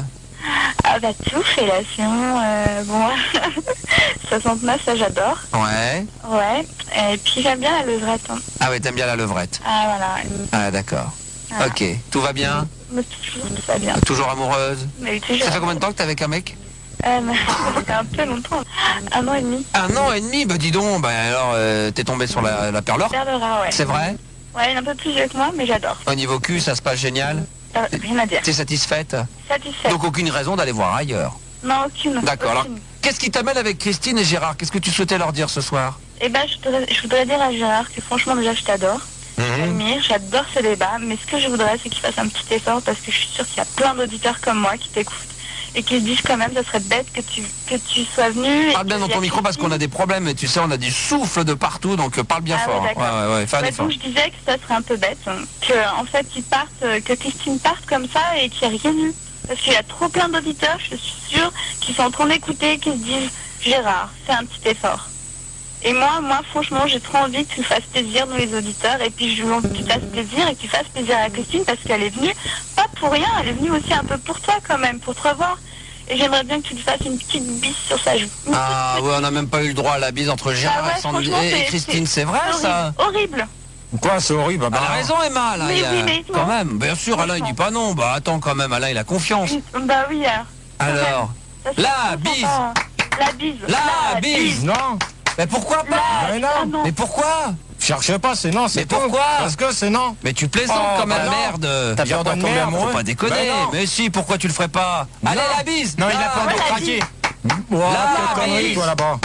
Ah bah tout, fellation, euh, bon, soixante-neuf, ça j'adore. Ouais. Ouais, et puis j'aime bien la levrette. Hein. Ah ouais, t'aimes bien la levrette. Ah voilà, Ah d'accord. Voilà. Ok, tout va bien? me toujours tout ça bien. Toujours amoureuse? Mais toujours. Ça fait combien de temps que t'es avec un mec? euh, Ça fait un peu longtemps, un an et demi. Un an et demi? Bah dis donc, bah alors euh, t'es tombé sur la, la perle or? Vers le rat, ouais. C'est vrai? Ouais, il est un peu plus vieux que moi, mais j'adore. Au niveau cul, ça se passe génial? Euh, Rien à dire. T'es satisfaite? Satisfait. Donc aucune raison d'aller voir ailleurs. Non, aucune. D'accord, alors aucune. qu'est-ce qui t'amène avec Christine et Gérard? Qu'est-ce que tu souhaitais leur dire ce soir? Eh ben, je voudrais, je voudrais dire à Gérard que franchement, déjà, je t'adore. J'admire, j'adore ce débat, mais ce que je voudrais, c'est qu'il fasse un petit effort parce que je suis sûre qu'il y a plein d'auditeurs comme moi qui t'écoutent et qui se disent quand même, ça serait bête que tu, que tu sois venu. Parle bien dans ton micro parce qu'on a des problèmes et tu sais, on a du souffle de partout, donc euh, parle bien Ah ouais, fort. d'accord. Ouais, ouais, ouais, fais un Ouais, effort. donc je disais que ça serait un peu bête, hein, que en fait, ils partent, euh, que Christine parte comme ça et qu'il n'y a rien eu. Parce qu'il y a trop plein d'auditeurs, je suis sûre, qui sont en train d'écouter, qui se disent, Gérard, fais un petit effort. Et moi, moi, franchement, j'ai trop envie que tu fasses plaisir, nous les auditeurs, et puis je veux que tu fasses plaisir et que tu fasses plaisir à Christine parce qu'elle est venue, pas pour rien, elle est venue aussi un peu pour toi quand même, pour te revoir. Et j'aimerais bien que tu lui fasses une petite bise sur sa joue. Une Ah petite, ouais, on petite. n'a même pas eu le droit à la bise entre Gérard Ah ouais, et, Sandrine- franchement, et c'est- Christine, c'est c'est vrai ça? Horrible, horrible. Quoi, c'est horrible? Bah, Elle a raison Emma, là. Mais il y a- oui, mais quand non. même, bien sûr, Alain il dit pas non. Bah attends quand même, Alain il a confiance. Bah oui, alors. Alors, Ça, c'est la trop bise. sympa. La bise. La bise. Non, mais pourquoi pas? mais non. Ah non. Mais pourquoi? cherchez pas, c'est non, c'est Mais tout. pourquoi? Parce que c'est non. Mais tu plaisantes Oh, quand même, bah non. merde. T'as peur d'en tomber amoureux? Faut pas déconner. Ben non. Mais si, pourquoi tu le ferais pas? Allez la bise. Non, il a La- peur de la craquer. bise. Oh, La quelle connerie, bise. toi, là-bas.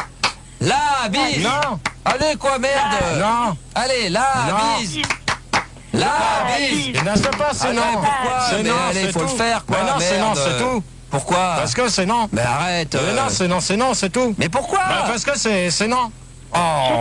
La bise. Non, Allez quoi merde. non. Allez la Non. bise. La bise. Il n'inste pas, c'est Ah non. ouais, pourquoi? C'est Mais non, allez, c'est faut le tout. faire, quoi, Mais non, c'est non, merde. c'est tout. Pourquoi? Parce que c'est non. Mais arrête. Mais euh. non, c'est non, c'est non, c'est tout. Mais pourquoi? Bah, parce que c'est c'est non. Oh.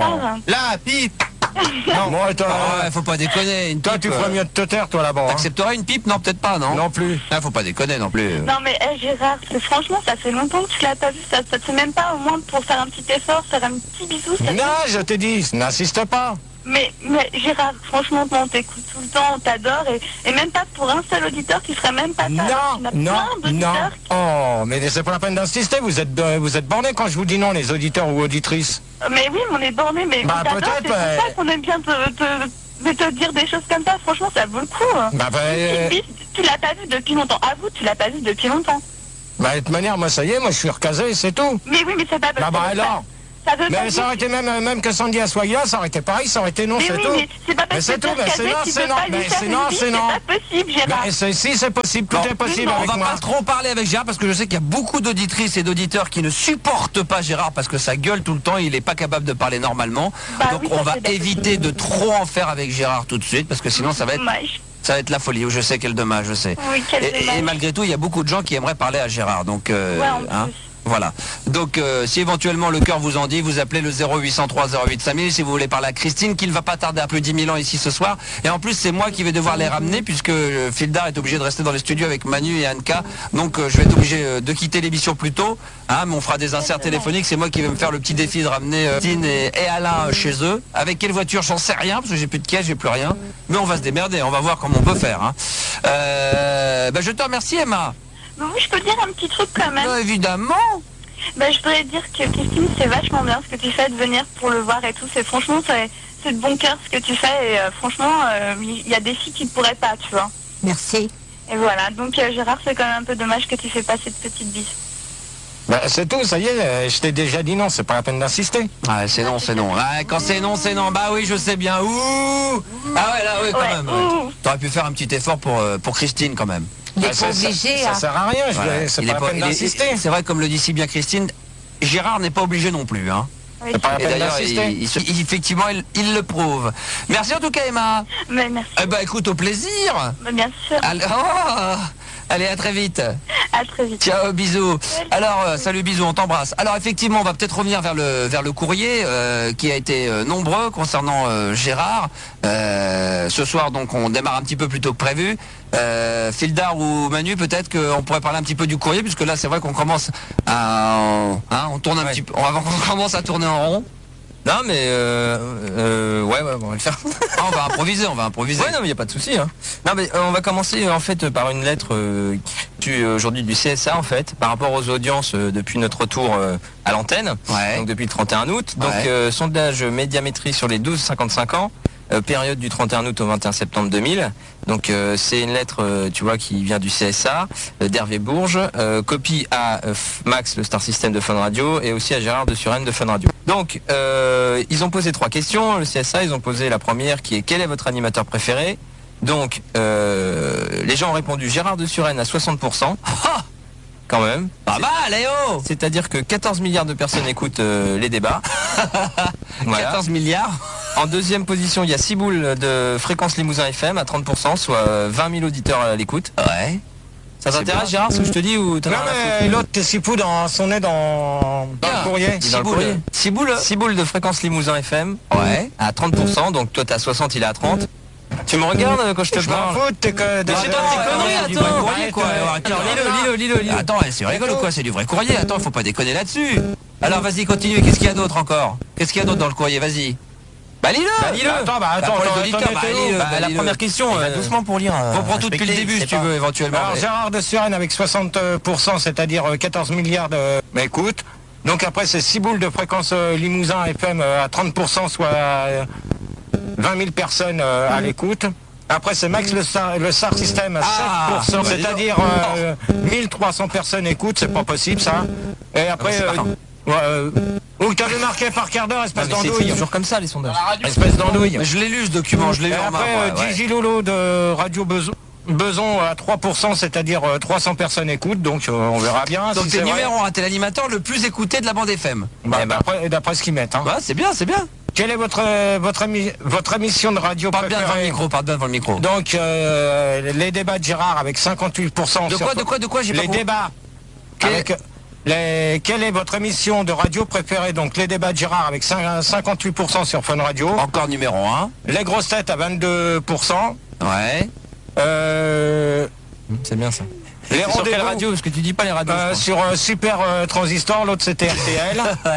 La pipe. Non, moi, toi, Ah ouais, faut pas déconner. Une toi, pipe, tu euh, ferais mieux de te taire, toi, là-bas. hein. T'accepterais une pipe? Non, peut-être pas, non? Non plus. Ah, faut pas déconner non plus. Non mais eh, Gérard, c'est- franchement ça fait longtemps que tu l'as pas vu, ça, ça te fait même pas au moins pour faire un petit effort, faire un petit bisou, ça Non, je t'ai dit, n'insiste pas. Mais, mais Gérard, franchement, on t'écoute tout le temps, on t'adore, et, et même pas pour un seul auditeur qui ferait même pas ça. Non, Alors, il y en a non, plein d'auditeurs non. qui- Oh, mais c'est pas la peine d'insister, vous êtes, euh, vous êtes bornés quand je vous dis non, les auditeurs ou auditrices. Mais oui, mais on est borné, mais Bah, on t'adore, peut-être, c'est pour euh, ça qu'on aime bien te, te, de te dire des choses comme ça. Franchement, ça vaut le coup. Hein. Bah, bah, euh, Puis, tu l'as pas vu depuis longtemps. Avoue, tu l'as pas vu depuis longtemps. bah, de toute manière, moi, ça y est, moi, je suis recasé, c'est tout. Mais oui, mais ça va pas. Bah, bah, ça veut alors. pas- Ça veut pas Mais ça dire aurait été même, même que Sandy soit là, ça aurait été pareil, ça aurait été non, Mais c'est oui, tout. mais c'est pas Mais parce c'est que tout, t'es mais c'est casé, non, tu c'est peux non, pas lui mais faire c'est une non, vie, c'est non. C'est pas possible, Gérard. Bah, c'est- si, c'est possible, tout Bon, est possible on avec va moi. pas trop parler avec Gérard parce que je sais qu'il y a beaucoup d'auditrices et d'auditeurs qui ne supportent pas Gérard parce que ça gueule tout le temps, il est pas capable de parler normalement. Bah Donc oui, on ça, va c'est pas éviter de trop en faire avec Gérard tout de suite parce que sinon ça va être Dommage. ça va être la folie. Je sais quel dommage, je sais. Oui, quel Et, dommage. et malgré tout, il y a beaucoup de gens qui aimeraient parler à Gérard. Donc euh, Ouais, en hein, plus. voilà. Donc euh, si éventuellement le cœur vous en dit, vous appelez le zéro huit cent trois zéro huit cinq mille si vous voulez parler à Christine qui ne va pas tarder à plus de dix mille ans ici ce soir. Et en plus c'est moi qui vais devoir les ramener puisque euh, Fildar est obligé de rester dans les studios avec Manu et Anka. Donc euh, je vais être obligé euh, de quitter l'émission plus tôt. Hein, mais on fera des inserts téléphoniques. C'est moi qui vais me faire le petit défi de ramener euh, Christine et, et Alain euh, chez eux. Avec quelle voiture j'en sais rien parce que j'ai plus de caisse, j'ai plus rien. Mais on va se démerder, on va voir comment on peut faire. Hein. Euh, bah, je te remercie Emma. Mais oui, je peux dire un petit truc quand même. Bah, évidemment. Bah, je voudrais dire que Christine, c'est vachement bien ce que tu fais de venir pour le voir et tout. C'est franchement, c'est c'est de bon cœur ce que tu fais et euh, franchement, euh, il y a des filles qui ne pourraient pas, tu vois. Merci. Et voilà, donc euh, Gérard, c'est quand même un peu dommage que tu fais pas cette petite bise. Bah, c'est tout, ça y est, euh, je t'ai déjà dit non, c'est pas la peine d'insister. Ah, c'est non, c'est non. Ah, quand c'est non, c'est non. Bah oui, je sais bien. Ouh. Ah ouais, là, oui, quand Ouais, même. ouh. Ouais. T'aurais pu faire un petit effort pour, euh, pour Christine, quand même. Il Bah, n'est ça- pas ça- obligé. Ça hein. sert à rien, je Voilà. vais- c'est Il est pas la peine il est- d'insister. C'est vrai, comme le dit si bien Christine, Gérard n'est pas obligé non plus. Hein. Oui, C'est pas la Et peine d'ailleurs, il, d'insister. il se- il- effectivement, il, il le prouve. Merci en tout cas, Emma. mais merci. Eh bah écoute, au plaisir. Bah, bien sûr. Allez, oh, allez, à très vite. À très vite. Ciao, bisous. Alors, euh, salut, bisous, on t'embrasse. Alors, effectivement, on va peut-être revenir vers le vers le courrier euh, qui a été euh, nombreux concernant euh, Gérard. Euh, ce soir, donc, on démarre un petit peu plus tôt que prévu. Euh, Fildar ou Manu, peut-être qu'on pourrait parler un petit peu du courrier, puisque là, c'est vrai qu'on commence à, hein, on tourne un Ouais. petit peu, on, va- on commence à tourner en rond. Non mais euh, euh, ouais ouais on va le faire. Ah, on va improviser, on va improviser. Ouais non mais y a pas de souci hein. Non mais euh, on va commencer euh, en fait euh, par une lettre euh, tu euh, aujourd'hui du C S A en fait par rapport aux audiences euh, depuis notre retour euh, à l'antenne. Ouais. Donc depuis le trente et un août. Donc Ouais. euh, sondage médiamétrie sur les douze cinquante-cinq ans. euh, période du trente et un août au vingt et un septembre deux mille. Donc euh, c'est une lettre euh, tu vois qui vient du C S A euh, d'Hervé Bourges, euh, copie à euh, Max le Star System de Fun Radio et aussi à Gérard de Suresnes de Fun Radio. Donc euh, ils ont posé trois questions, le C S A, ils ont posé la première qui est quel est votre animateur préféré? Donc euh, les gens ont répondu Gérard de Suresnes à soixante pour cent. Ah, Quand même. pas mal, Léo. C'est-à-dire que quatorze milliards de personnes écoutent euh, les débats. Voilà. quatorze milliards. En deuxième position, il y a Ciboule de Fréquence Limousin F M à trente pour cent, soit vingt mille auditeurs à l'écoute. Ouais. Ça C'est t'intéresse bien. Gérard ce que je te dis ou t'en Non, as rien à mais foutre l'autre, t'es si fou dans son nez dans, dans Ah. le courrier. Il est dans le Ciboule. courrier. Ciboule. Ciboule de Fréquence Limousin F M Ouais. à trente pour cent, donc toi t'es à soixante, il est à trente. Tu me regardes quand je te Je m'en parle? fous, t'es que des Mais c'est toi tes attends, conneries, attends, du attends. vrai courrier, quoi. Alors, attends, Alors, lis-le, lis-le, lis-le, lis-le. Attends, c'est rigolo quoi, c'est du vrai courrier. Attends, faut pas déconner là-dessus. Alors vas-y, continue. Qu'est-ce qu'il y a d'autre encore? Qu'est-ce qu'il y a d'autre dans le courrier? Vas-y. Bah lis-le. Bah, lis-le. Attends, bah attends, pour les attends, auditeurs, attends, bah, t'es où lis-le. Bah, bah, la lis-le. première question. Va euh, doucement pour lire. euh, Reprends tout depuis le respecter, début c'est si tu pas- veux éventuellement. Alors mais- Gérard de Suresnes avec soixante pour cent, c'est-à-dire euh, quatorze milliards de mais écoute. Donc après c'est Ciboule de Fréquence euh, Limousin F M euh, à trente pour cent, soit euh, vingt mille personnes euh, à l'écoute. Après c'est Max le Star, le Star System à Ah, sept pour cent, bah, dis c'est-à-dire euh, mille trois cents personnes écoutent, c'est pas possible ça. Et après c'est pas euh, fin. ouais, euh, où t'avais marqué par quart d'heure, Non, espèce mais c'est- c'est d'andouille. toujours comme ça les sondages. Espèce d'andouille. Mais je l'ai lu ce document, je l'ai Et lu en main. après, euh, ouais, ouais. Gigi Lolo de Radio Beson, Beson à trois pour cent, c'est-à-dire euh, trois cents personnes écoutent, donc euh, on verra bien. Donc si t'es c'est vrai. numéro un, t'es l'animateur le plus écouté de la bande F M. Bah, Eh ben. d'après, d'après ce qu'ils mettent. Hein. Ouais, c'est bien, c'est bien. Quelle est votre, euh, votre, émi- votre émission de radio Parle bien devant le préférée? micro, parle bien devant le micro. Donc, euh, les débats de Gérard avec cinquante-huit pour cent. De sur- quoi, de quoi, de quoi, j'ai pas Les compris. débats. Quel- Avec, euh, les, quelle est votre émission de radio préférée? Donc, les débats de Gérard avec cin- cinquante-huit pour cent sur Fun Radio. Encore numéro un. Les grosses têtes à vingt-deux pour cent. Ouais. Euh, C'est bien ça. les Sur quelle rendez-vous radio? Parce que tu dis pas les radios. euh, je crois. sur euh, Super euh, Transistor, l'autre c'était R T L. Ouais.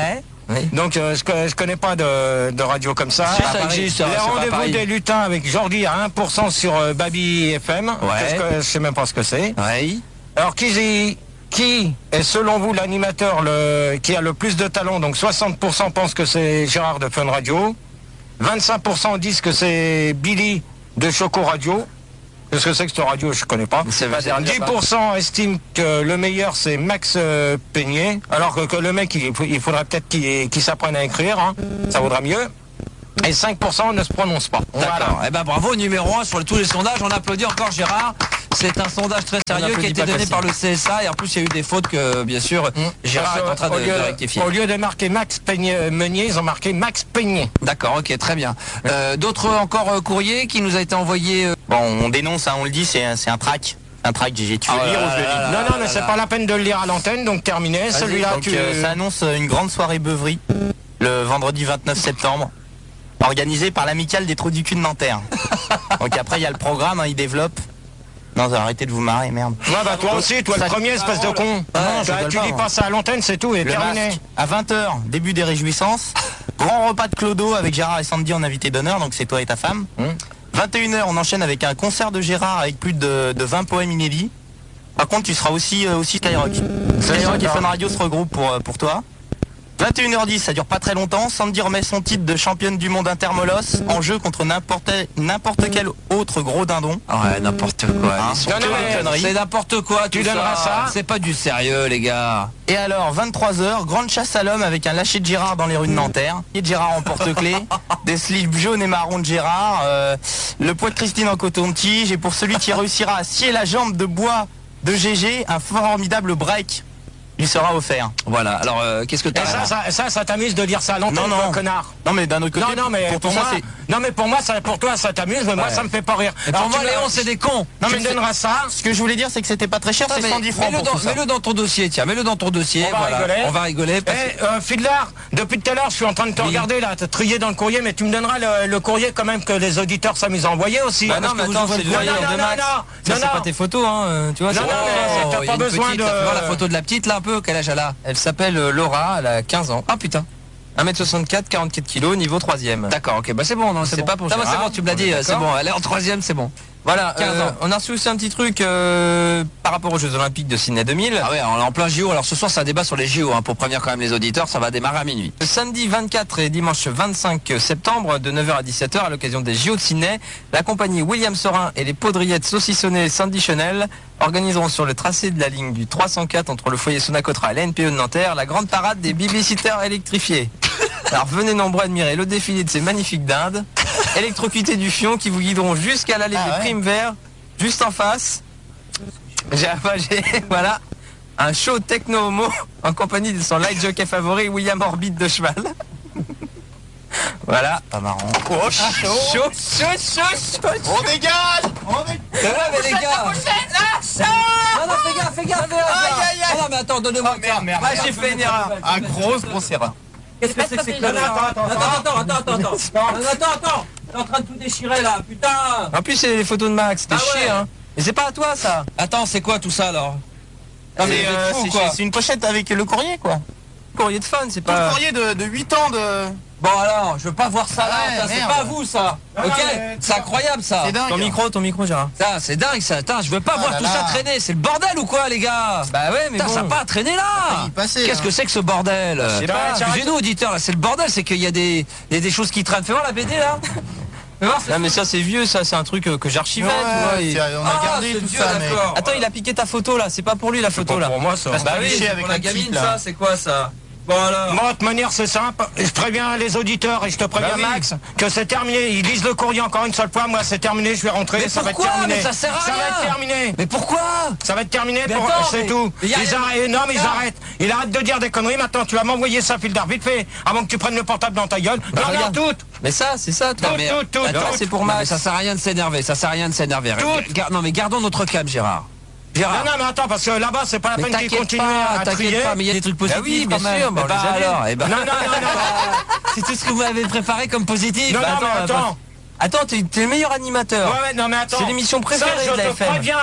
Oui. Donc euh, je, co- je connais pas de, de radio comme ça. Si, ça existe, ça, Les c'est pas rendez-vous pareil. des lutins avec Jordi à un pour cent sur euh, Baby F M. Ouais. Que je, je sais même pas ce que c'est. Ouais. Alors qui, qui est selon vous l'animateur le, qui a le plus de talent? Donc soixante pour cent pensent que c'est Gérard de Fun Radio. vingt-cinq pour cent disent que c'est Billy de Choco Radio. Qu'est-ce que c'est que cette radio? Je connais pas. C'est pas dernier, dix pour cent estiment que le meilleur c'est Max euh, Peignet, alors que, que le mec il, faut- il faudrait peut-être qu'il qu'il s'apprenne à écrire, hein. Ça vaudra mieux. Et cinq pour cent ne se prononcent pas. D'accord. Voilà. Eh ben bravo, numéro un sur tous les sondages. On applaudit encore Gérard. C'est un sondage très sérieux qui a applaudit été pas donné Cassim. par le C S A et en plus il y a eu des fautes que bien sûr Gérard est en train de, au, lieu, de rectifier. au lieu de marquer Max Peignet, Meunier, ils ont marqué Max Peignet. D'accord, ok, très bien. Euh, D'autres encore euh, courriers qui nous a été envoyé. euh, Bon, on dénonce, hein, on le dit, c'est c'est un track. Un track, G G. Tu veux Ah le lire là ou je le là lis là Non, non, mais c'est pas la peine de le lire à l'antenne, donc terminé. Celui-là, Donc, tu... euh, ça annonce une grande soirée beuverie le vendredi vingt-neuf septembre, organisée par l'amicale des trous du cul de Nanterre. Donc après, il y a le programme, hein, il développe. Non, arrêtez de vous marrer, merde. Ouais, bah toi aussi, toi le Ça- premier, espèce de con. Ah, Non, je bah, rigole tu pas, dis moi. pas ça à l'antenne, c'est tout, et Le terminé. masque, à vingt heures, début des réjouissances. Grand repas de Clodo avec Gérard et Sandy en invité d'honneur, donc c'est toi et ta femme. vingt et une heures, on enchaîne avec un concert de Gérard avec plus de, de vingt poèmes inédits. Par contre, tu seras aussi, euh, aussi Skyrock. Skyrock et Fun Radio se regroupent pour, euh, pour toi. vingt et une heures dix, ça dure pas très longtemps. Sandy remet son titre de championne du monde intermolos en jeu contre n'importe n'importe quel autre gros dindon. Ouais, n'importe quoi. Hein, Ils sont non, que non, des mais conneries. C'est n'importe quoi. tu tout donneras ça. C'est pas du sérieux, les gars. Et alors, vingt-trois heures, grande chasse à l'homme avec un lâcher de Gérard dans les rues de Nanterre. Et de Gérard en porte-clés, des slips jaunes et marrons de Gérard, euh, le poids de Christine en coton-tige, et pour celui qui réussira à scier la jambe de bois de G G, un formidable break lui sera offert. Voilà. Alors, euh, qu'est-ce que Et t'as ça, ça, ça, ça t'amuse de dire ça à l'antenne, Non, non. toi, connard. Non mais d'un autre côté, Non, non, mais pour pour, tout ça, moi, c'est... non, mais pour moi, ça, pour toi, ça t'amuse, mais moi, Ouais. ça me fait pas rire. Et Alors, pour moi, tu me- Léon, c'est des cons. Non, tu mais me me fais- donneras ça. Ce que je voulais dire, c'est que c'était pas très cher, Ah, c'est mais cent dix francs Mets-le pour dans, tout ça. mets-le dans ton dossier, tiens, mets-le dans ton dossier. On va voilà. rigoler. On va rigoler. parce Eh, euh, Fidlar, depuis tout à l'heure, je suis en train de te Oui. regarder là, te trier dans le courrier, mais tu me donneras le, le courrier quand même que les auditeurs s'amusent à envoyer aussi. Bah non, Parce mais que vous attends, ouvrez c'est le le courrier. voyeur Non, de non, Max. non, Ça, non, c'est non. pas tes photos, hein. euh, Tu vois, Non, c'est- non, mais Oh, t'as il y pas a une besoin petite, de- là, fais voir la photo de la petite là un peu. Quel âge elle a? Elle s'appelle euh, Laura, elle a quinze ans. Ah putain. un mètre soixante-quatre, quarante-quatre kilos, niveau troisième. D'accord, ok, bah c'est bon, non, c'est C'est bon. pas pour Ah, bah, c'est Gérard, bon, tu me l'as on dit, est euh, c'est d'accord. bon. Elle est en troisième, c'est bon. Voilà, quinze euh, ans. on a reçu aussi un petit truc euh, par rapport aux Jeux Olympiques de Sydney deux mille. Ah ouais, on est en plein J O. Alors ce soir, c'est un débat sur les J O, hein, pour prévenir quand même les auditeurs. Ça va démarrer à minuit. Le samedi vingt-quatre et dimanche vingt-cinq septembre de neuf heures à dix-sept heures à l'occasion des J O de Sydney, la compagnie William Sorin et les poudriettes saucissonnées Sandy Chanel organiseront sur le tracé de la ligne du trois cent quatre entre le foyer Sonacotra et la N P E de Nanterre la grande parade des babysitters électrifiés. Alors venez nombreux admirer le défilé de ces magnifiques dindes, électrocutés du fion qui vous guideront jusqu'à l'allée Ah des ouais. Primes Verts, juste en face. J'ai enfin, j'ai- voilà, un show techno-homo en compagnie de son light jockey favori William Orbite de cheval. Voilà. Pas marrant. Oh, chaud, chaud, chaud, chaud, chaud. On dégage On dégage mais les gars. Non, non, fais gaffe, fais gaffe, fais gaffe. Aïe, aïe, aïe. Non, non, mais attends, donnez-moi. Oh, merde, merde. Ah, j'ai fait une erreur. Ah, grosse, grosse erreur. Qu'est-ce que c'est que ces conneries? Attends, attends, attends, attends, attends, attends, attends, t'es en train de tout déchirer là, putain. En plus, c'est les photos de Max, c'était Ah ouais. chier, hein. Mais c'est pas à toi, ça. Attends, c'est quoi tout ça alors? Non, mais C'est euh, fou, c'est- quoi. c'est une pochette avec le courrier, quoi. Courrier de fun, c'est Tout le pas... courrier de, de huit ans de... Bon alors, je veux pas voir ça là, Ah ouais, ça, c'est merde. pas à vous ça. Non, Ok, non, mais- c'est incroyable ça. C'est dingue. Ton micro, ton micro, Gérard. Ça, c'est dingue ça. Attends, je veux pas Oh voir là tout là. ça traîner. C'est le bordel ou quoi, les gars? Bah ouais, mais Putain, bon. ça n'a pas à traîner là. failli passer, Qu'est-ce hein. que c'est que ce bordel? sais pas. Excusez-nous auditeurs, là, c'est le bordel, c'est qu'il y a des, il y a des choses qui traînent. Fais voir la B D là. Fais voir, c'est- Non, mais ça, c'est vieux, ça, c'est un truc euh, que j'archivais, Ouais, tu vois. et- c'est- on a Ah, gardé c'est tout vieux, ça, mais... d'accord. Attends, il a piqué ta photo, là. C'est pas pour lui, la photo, là. Pour moi, ça. Parce Bah que oui, cliché c'est avec pour la la gamine, petite, là. ça, c'est quoi, ça? Bon, alors. Moi, de toute manière, c'est simple. Je préviens les auditeurs et je te préviens, Bah oui. Max, que c'est terminé. Ils lisent le courrier encore une seule fois. Moi, c'est terminé. Je vais rentrer. Mais ça pourquoi? va être terminé. Mais ça sert à Ça va rien. être terminé. Mais pourquoi? Ça va être terminé. Mais pour- attends, C'est mais- tout. mais y a Ils rien- arrêtent. Non, mais ils Ah. arrêtent. Il arrête de dire des conneries. Maintenant, tu vas m'envoyer ça, Fildar, vite fait, avant que tu prennes le portable dans ta gueule. non, non, regarde. tout. Mais ça, c'est ça, toi. Tout, Mais- tout, tout, Attends, tout. c'est pour Non, mais Max. ça sert à rien de s'énerver. Ça sert à rien de s'énerver. Tout. Gar- Non, mais gardons notre calme, Gérard. Non, Gérard. non, mais attends, parce que là-bas, c'est pas la Mais peine qu'ils t'inquiète continuent pas, à trier. t'inquiète pas, mais il y a des trucs positifs. Bah oui, bien quand même. sûr, bah, Eh on bah, les a vus. alors, eh ben- Non, non, non, non. C'est tout ce que vous m'avez préparé comme positif. Non, Bah, non, mais attends, attends. Attends, t'es t'es le meilleur animateur. Ouais, ouais, non, mais attends. C'est l'émission préférée Ça, je de la te F M. préviens.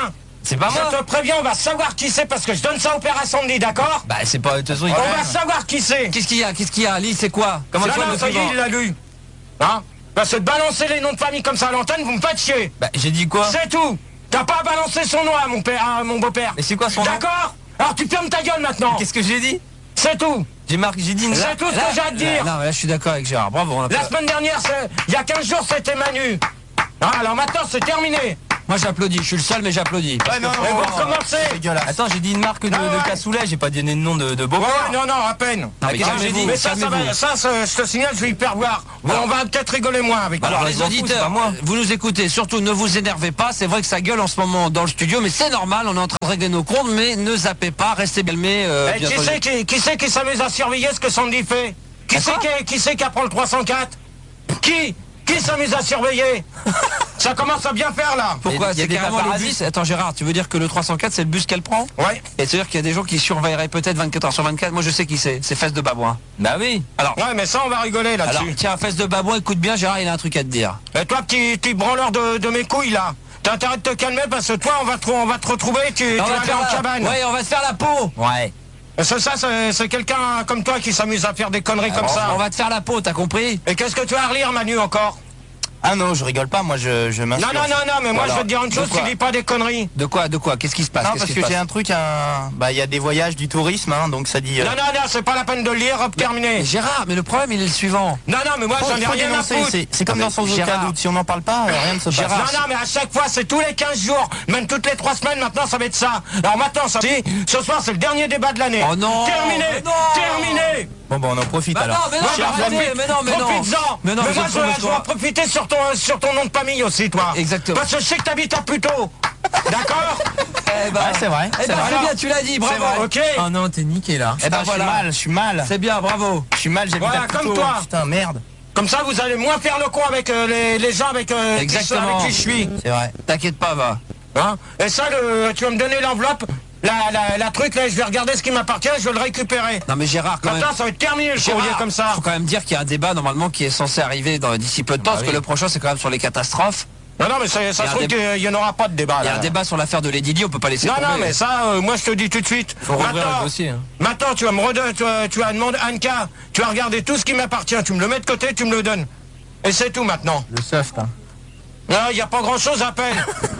C'est pas moi. Je te préviens, on va savoir qui c'est parce que je donne ça au père Sandy, d'accord? Bah c'est pas... De toute façon, il On va savoir qui c'est. Qu'est-ce qu'il y a? Qu'est-ce qu'il y a? Lis, c'est quoi? Comment Non, tu vois non, le ça y est, suivant? il l'a lu. Hein? Parce que de balancer les noms de famille comme ça à l'antenne, vous me faites chier. Bah j'ai dit quoi? C'est tout. T'as pas à balancer son nom à mon père, à mon beau-père. Mais c'est quoi son nom? D'accord? Alors tu fermes ta gueule maintenant. Qu'est-ce que j'ai dit? C'est tout. J'ai marqué, j'ai dit une... C'est tout ce que j'ai à te dire. Non, mais là je suis d'accord avec Gérard, bravo. On a La pas- semaine dernière, c'est- il y a quinze jours, c'était Manu. Ah, alors maintenant, c'est terminé. Moi j'applaudis, je suis le seul mais j'applaudis. Ouais, non, Et non, vous non, recommencez. c'est dégueulasse. Attends, j'ai dit une marque de, Ah ouais. de cassoulet, j'ai pas donné de nom de, de Ouais, beau. ouais, non, non, à peine. Non, mais Ah, calmez-vous, mais ça, ça, calmez-vous. va, ça, ça, je te signale, je vais hyper voir. Bon, on va peut-être rigoler moins avec Alors toi. les Je m'en fous, c'est auditeurs, pas moi. vous nous écoutez, surtout ne vous énervez pas, c'est vrai que ça gueule en ce moment dans le studio, mais c'est normal, on est en train de régler nos comptes, mais ne zappez pas, restez calmés. Euh, Eh, bien qui entendu. c'est qui, qui c'est qui s'amuse à surveiller ce que Sandy fait? Qui c'est qui, qui c'est qui apprend le trois cent quatre? Qui Qui s'amuse à surveiller? Ça commence à bien faire là. Pourquoi? Il y a C'est des carrément le paparazzis. bus. Attends Gérard, tu veux dire que le trois cent quatre c'est le bus qu'elle prend? Ouais. Et c'est-à-dire qu'il y a des gens qui surveilleraient peut-être vingt-quatre heures sur vingt-quatre. Moi je sais qui c'est, c'est Fesses de Babouin. Bah oui. Alors, Ouais, mais ça, on va rigoler alors là-dessus. tiens, Fesses de Babouin, écoute bien Gérard, il a un truc à te dire. Et toi, petit, petit branleur de, de mes couilles là, t'as intérêt de te calmer parce que toi, on va te, on va te retrouver, tu, tu On vas va aller faire en la- cabane. Ouais, on va se faire la peau. Ouais. C'est ça, c'est c'est quelqu'un comme toi qui s'amuse à faire des conneries comme Alors, ça. On va te faire la peau, t'as compris? Et qu'est-ce que tu as à relire, Manu, encore? Ah non, je rigole pas, moi je, je Non, m'insurge. non, non, non, mais moi, Alors, je veux te dire une de chose, quoi tu dis pas des conneries. De quoi, de quoi? Qu'est-ce qui se passe? Non, Qu'est-ce parce qui que se j'ai passe un truc, un... bah il y a des voyages du tourisme, hein, donc ça dit... euh, Non, non, non, c'est pas la peine de le lire, hop, terminé. Mais Gérard, mais le problème il est le suivant. Non, non, mais moi, faut- j'en ai faut rien à dénoncer, foutre. c'est- C'est comme Ah, dans mais Sans aucun Gérard. doute, si on n'en parle pas, euh, rien ne se passe. Non, non, mais à chaque fois, c'est tous les quinze jours, même toutes les trois semaines, maintenant, ça va être ça. Alors maintenant, ça dit, ce soir, c'est le dernier débat de l'année. Oh non, Terminé, mais non. terminé. Bon, bon, on en profite Bah non, alors. mais non, Moi, mais j'en arrêtez, profite. mais non, mais non. Profites-en. Mais non, mais mais moi, je je, trouve je vais en profiter sur ton, sur ton nom de famille aussi, toi. Exactement. Parce que je sais que t'habites à Puteaux. D'accord? Eh ben, Ouais, c'est vrai, Eh c'est ben, vrai. c'est bien, tu l'as dit, C'est bravo. vrai, ok. Oh non, t'es niqué là. Eh ben Putain, je suis voilà. mal, je suis mal. C'est bien, bravo. Je suis mal, j'ai Voilà, vu comme toi. Putain, merde. Comme ça, vous allez moins faire le con avec euh, les, les gens avec, euh, qui, Exactement. avec qui je suis. C'est vrai. T'inquiète pas, va. Hein? Et ça, le, tu vas me donner l'enveloppe, la, la, la truc, là, je vais regarder ce qui m'appartient, je vais le récupérer. Non mais Gérard, quand même. Maintenant, ça va être terminé le courrier Gérard, comme ça. faut quand même dire qu'il y a un débat normalement qui est censé arriver dans- d'ici peu de temps, parce que le prochain c'est quand même sur les catastrophes. Non, non, mais ça, ça Il y a se un trouve débat. qu'il n'y en aura pas de débat. Il y a là. un débat sur l'affaire de Lady Di, on peut pas laisser Non, tomber. non, mais ça, euh, moi, je te dis tout de suite. Faut rouvrir Maintenant, le dossier. Hein. maintenant, tu vas me redonner, tu vas, tu vas demander, Anka, tu vas regarder tout ce qui m'appartient, tu me le mets de côté, tu me le donnes. Et c'est tout maintenant. Le soft. Hein. Non, il n'y a pas grand chose à peine.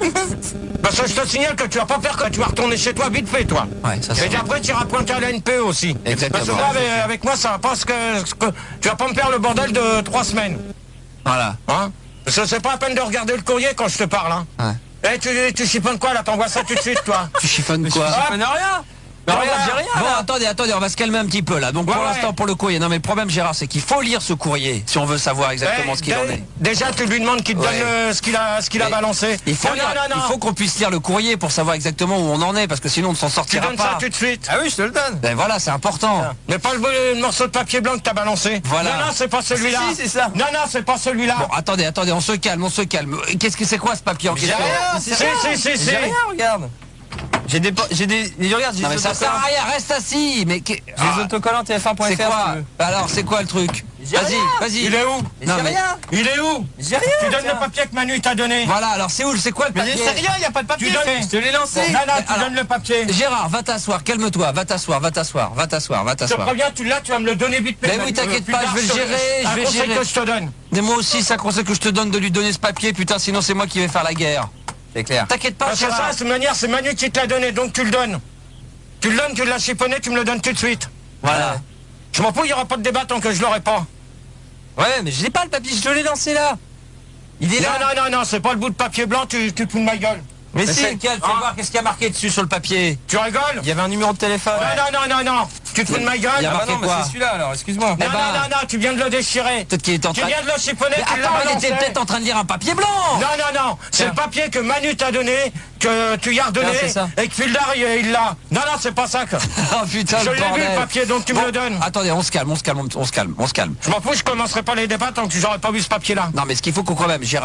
Parce que je te signale que tu vas pas faire que tu vas retourner chez toi vite fait, toi. Ouais, ça Et c'est. après, tu iras pointer à la N P E aussi. Exactement. Parce que moi, avec, avec moi, ça va pas ce que, ce que- tu vas pas me faire le bordel de trois semaines. Voilà. Hein? Parce que c'est pas la peine de regarder le courrier quand je te parle, hein. Ouais. Eh, tu, tu chiffonnes quoi, là? T'envoies ça tout de suite, toi. Tu chiffonnes quoi? Ah, Mais rien. Non, Non, regarde, voilà. j'ai rien. Bon, là. attendez, attendez, on va se calmer un petit peu là. Donc pour Ouais, l'instant ouais. pour le courrier. Non mais le problème Gérard, c'est qu'il faut lire ce courrier si on veut savoir exactement Eh, ce qu'il en dé- est. Déjà, tu lui demandes qu'il te Ouais. donne euh, ce qu'il a, ce qu'il a Mais balancé. Il faut, non, lire- non, non, il non. faut qu'on puisse lire le courrier pour savoir exactement où on en est, parce que sinon on ne s'en Tu sortira donnes pas. ça tout de suite. Ah oui, je te le donne. Ben voilà, c'est important. Mais pas le, le morceau de papier blanc que t'as balancé. Voilà. Non, non, c'est pas celui-là. Si, c'est ça. Non, non, c'est pas celui-là. Bon, attendez, attendez, on se calme, on se calme. Qu'est-ce que c'est quoi ce papier en J'ai question rien. Si, C'est rien. si, si, si. J'ai rien, regarde. J'ai des, j'ai des, mais regarde, j'ai Non des mais ça sert à autocollants. rien, reste assis. Mais qu'est- J'ai Ah, des autocollants T F un point F R c'est si quoi tu veux. Alors c'est quoi le truc J'ai Vas-y, rien. vas-y. Il est où? Mais Non, j'ai mais- rien. Il est où? J'ai rien. Tu donnes tiens. le papier que Manu t'a donné. Voilà, alors c'est où C'est quoi le Mais papier c'est rien, il n'y a pas de papier. Tu donnes. fait. Je te l'ai lancé. Non, non, tu Alors- donnes le papier. Gérard, va t'asseoir, calme-toi, va t'asseoir, va t'asseoir, va t'asseoir, va Je te t'asseoir. préviens, tu l'as, tu vas me le donner vite fait. Mais oui, Manu. t'inquiète Plus pas, tard, je vais le te- gérer, un je vais conseil gérer. que je te donne. Mais moi aussi, c'est un conseil que je te donne de lui donner ce papier, putain, sinon c'est moi qui vais faire la guerre. C'est clair. T'inquiète pas, Parce que Gérard. ça, de toute manière, c'est Manu qui te l'a donné, donc tu le donnes. Tu le donnes, tu l'as chiffonné, tu me le donnes tout de suite. Voilà. Je m'en fous, il n'y aura pas de débat tant que je l'aurai pas. Ouais, mais je l'ai pas le papier, je te l'ai lancé là. Il est Non, là. non, non, non, c'est pas le bout de papier blanc, tu, tu te fous de ma gueule. Mais Mais si. c'est lequel Fais voir qu'est-ce qu'il y a marqué dessus sur le papier. Tu rigoles? Il y avait un numéro de téléphone. Non, non, non, non, non. Tu te fous de ma gueule? Il y a Ah bah marqué non, mais quoi c'est celui-là alors, excuse-moi. Non, Eh ben- non, non, non, tu viens de le déchirer. Peut-être qu'il était en Tu train. viens de le chiffonner, Mais tu l'as attends, il balancé. était peut-être en train de lire un papier blanc. Non, non, non, c'est le papier que Manu t'a donné, que tu y as redonné, Non, c'est ça. et que Fildar, il il l'a. Non, non, c'est pas ça que... Oh putain, Je le l'ai vu bordel. le papier, donc tu me Bon, le donnes. Attendez, on se calme, on se calme, on se calme, on se calme. Je m'en fous, je commencerai pas les débats tant que j'aurais pas vu ce papier-là. Non mais ce qu'il faut qu'on quand même, Gérard,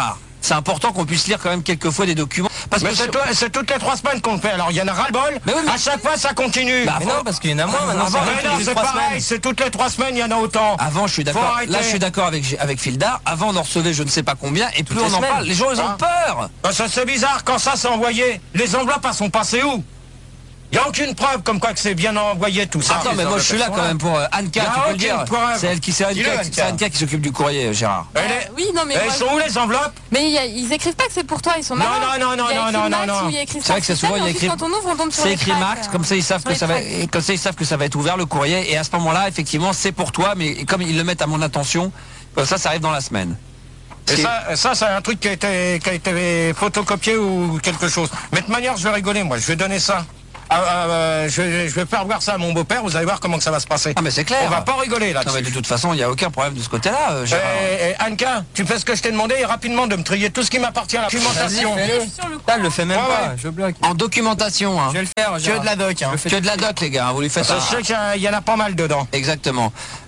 c'est important qu'on puisse lire quand même quelquefois des documents. Parce Mais que c'est, sur- toi- c'est toutes les trois semaines qu'on le fait. Alors il y en a ras-le-bol. Mais oui, mais- À chaque fois ça continue. Bah, Mais non, parce qu'il y en a moins maintenant. Avant, c'est Mais toutes non, les c'est trois pareil. semaines. C'est toutes les trois semaines, il y en a autant. Avant, je suis Faut d'accord. arrêter. Là, je suis d'accord avec avec Fildar. Avant, on en recevait je ne sais pas combien, et plus les on en semaines. parle, les gens ils ont Ah. peur. Bah, ça c'est bizarre. Quand ça c'est envoyé, les enveloppes elles sont passées où? Il n'y a aucune preuve comme quoi que c'est bien envoyé tout ça. Attends, mais moi je suis là quand même pour euh, Anka, Y a tu peux le aucune dire. preuve. C'est elle qui c'est Dis-le, Anka, Anka. c'est Anka qui s'occupe du courrier, euh, Gérard. Elle Euh, est- oui, non, mais Elles moi, sont où les enveloppes? mais il y a- ils écrivent pas que c'est pour toi, ils sont Non, malins. non, non, non, Il y a non, écrit non, Max non, ou il y a écrit C'est vrai que c'est Star souvent, il y a System, écrit- ensuite, quand on ouvre, on tombe sur C'est les écrit tracks, Max, euh, comme ça ils savent sur que les ça va, tracks. et comme ça ils savent que ça va être ouvert le courrier, et à ce moment-là, effectivement, c'est pour toi, mais comme ils le mettent à mon attention, comme ça, ça arrive dans la semaine. Et C'est- ça, ça c'est un truc qui a, été, qui a été photocopié ou quelque chose. Mais de toute manière, je vais rigoler, moi. Je vais donner ça. Ah, ah, euh, je, vais, je vais faire voir ça à mon beau-père. Vous allez voir comment que ça va se passer. Ah, mais c'est clair. On va pas rigoler Non, mais là-dessus. de toute façon, il n'y a aucun problème de ce côté-là, euh, Gérard. Et, et Anka, tu fais ce que je t'ai demandé et rapidement de me trier tout ce qui m'appartient à la documentation. Vas-y, fais-le. Sur le coup. Là, je le fais même Ouais, pas, ouais. je bloque. En documentation, hein. Je vais le faire, Que Gérard. de la doc, hein. Que de la doc, les gars, vous lui faites Je un... sais qu'il y en a pas mal dedans. Exactement.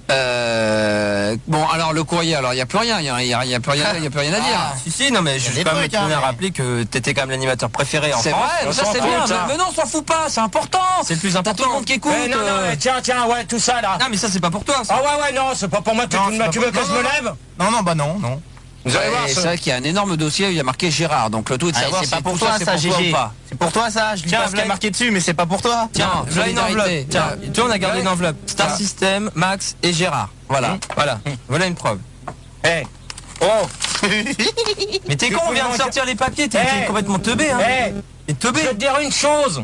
Euh, bon, alors le courrier, alors il n'y a plus rien, il n'y a, il y a- il y a plus rien, il y a plus rien à dire. Ah. Si, si, non, mais je y a vais des quand même trucs, te tenir hein, à mais- rappeler que t'étais quand même l'animateur préféré en C'est France. vrai, on ça s'en c'est fout, bien, ça. mais, mais non, on s'en fout pas, c'est important. C'est le plus T'as tout important. le monde qui écoute. Eh, non, non, euh. eh, tiens, tiens, ouais, tout ça là. Non, mais ça, c'est pas pour toi, ça. Ah ouais, ouais, non, c'est pas pour moi. Tu, Non, tu- c'est pas tu pour- veux que non, je me non, lève? Non, non, bah non, non. Vous allez Ouais, voir, c'est ça. vrai qu'il y a un énorme dossier où il y a marqué Gérard, donc le tout est de Ah, savoir c'est si pas pour tout toi, c'est ça, pour toi G G. ou pas. C'est pour toi, ça. Je lis Tiens, pas ce qui est Vlad. marqué dessus, mais c'est pas pour toi. Tiens, Tiens, voilà une solidarité. enveloppe. Tiens, tu vois, on a gardé une enveloppe. Star Tiens. System, Max et Gérard. Voilà, voilà. Voilà une preuve. Eh. Oh. Mais t'es Tu con, on peux vient de manger- sortir les papiers, t'es Eh. t'es complètement teubé, hein. Eh. T'es teubé. Je vais te dire une chose.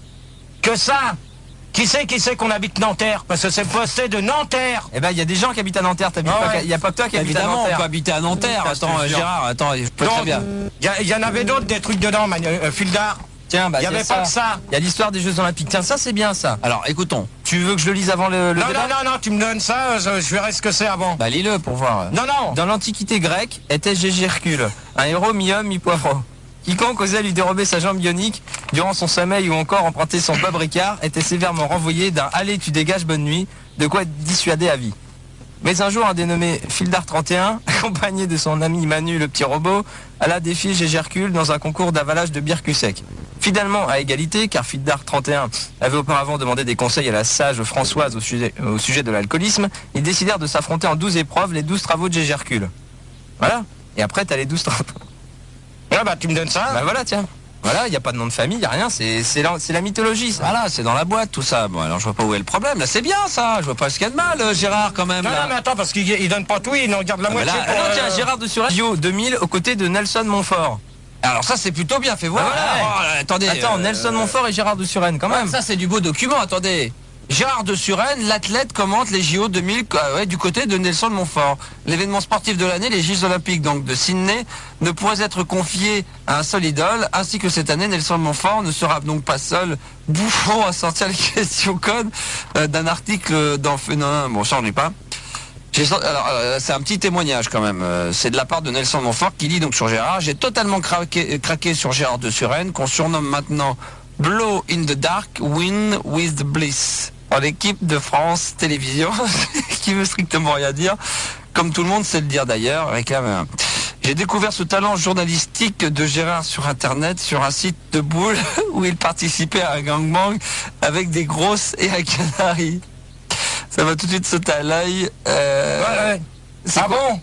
Que ça, qui sait qui sait qu'on habite Nanterre? Parce que c'est posté de Nanterre. Eh ben, il y a des gens qui habitent à Nanterre, t'habites Ah pas ouais. qu'à- il y a pas que toi qui habite à Évidemment, on Nanterre. peut habiter à Nanterre. Oui, ça, je Attends, te euh, jure. Gérard, attends, je peux très Donc, bien. il y, y en avait d'autres des trucs dedans, Manu- euh, Fildar. Tiens, bah, Il y avait pas que ça. Il y a l'histoire des Jeux Olympiques. Tiens, ça, c'est bien, ça. Alors, écoutons. Tu veux que je le lise avant le, le Non, débat non, non, non, tu me donnes ça, je, je verrai ce que c'est avant. Bah, lis-le pour voir. Non, non. Dans l'Antiquité grecque était Gégé Hercule, un héros mi-homme, mi-poivreau. Quiconque osait lui dérober sa jambe bionique durant son sommeil ou encore emprunter son Bob Ricard était sévèrement renvoyé d'un « Allez, tu dégages, bonne nuit », de quoi être dissuadé à vie. Mais un jour, un dénommé Fildar trente et un, accompagné de son ami Manu le petit robot, alla défier Gégé Hercule dans un concours d'avalage de bière cul sec. Fidèlement à égalité, car Fildar trente et un avait auparavant demandé des conseils à la sage Françoise au sujet, au sujet de l'alcoolisme, ils décidèrent de s'affronter en douze épreuves, les douze travaux de Gégé Hercule. Voilà. Et après, t'as les douze travaux. Ah bah tu me donnes ça. Bah voilà, tiens. Voilà, il n'y a pas de nom de famille, il n'y a rien, c'est c'est la, c'est la mythologie, ça. Voilà, c'est dans la boîte tout ça. Bon, alors je vois pas où est le problème. Là, c'est bien ça. Je vois pas ce qu'il y a de mal, euh, Gérard, quand même. Non, là. non, mais attends, parce qu'il il donne pas tout, il en garde la Ah, mais moitié là, pour... Ah non, euh, tiens, Gérard de Suren, Rio deux mille, aux côtés de Nelson Montfort. Alors ça, c'est plutôt bien fait voir. Ah, voilà. Oh, là, attendez. Attends, euh, Nelson Montfort et Gérard de Suren, quand même. Ça, c'est du beau document. Attendez. Gérard de Suren, l'athlète, commente les J O deux mille euh, ouais, du côté de Nelson Montfort. L'événement sportif de l'année, les Jeux Olympiques donc de Sydney, ne pourrait être confié à un seul idole. Ainsi que cette année, Nelson Montfort ne sera donc pas seul bouffon à sortir les questions code euh, d'un article dans... Non, bon, ça on n'est pas. J'ai sor- Alors, euh, c'est un petit témoignage quand même. Euh, c'est de la part de Nelson Montfort qui lit donc sur Gérard. J'ai totalement craqué, craqué sur Gérard de Suren, qu'on surnomme maintenant Blow in the Dark, Win with the Bliss. En l'équipe de France Télévisions, qui veut strictement rien dire, comme tout le monde sait le dire d'ailleurs, réclame un. J'ai découvert ce talent journalistique de Gérard sur Internet, sur un site de boule où il participait à un gangbang avec des grosses et un canari. Ça va tout de suite sauter à l'œil. Euh, Ouais, ouais. c'est Ah quoi- bon?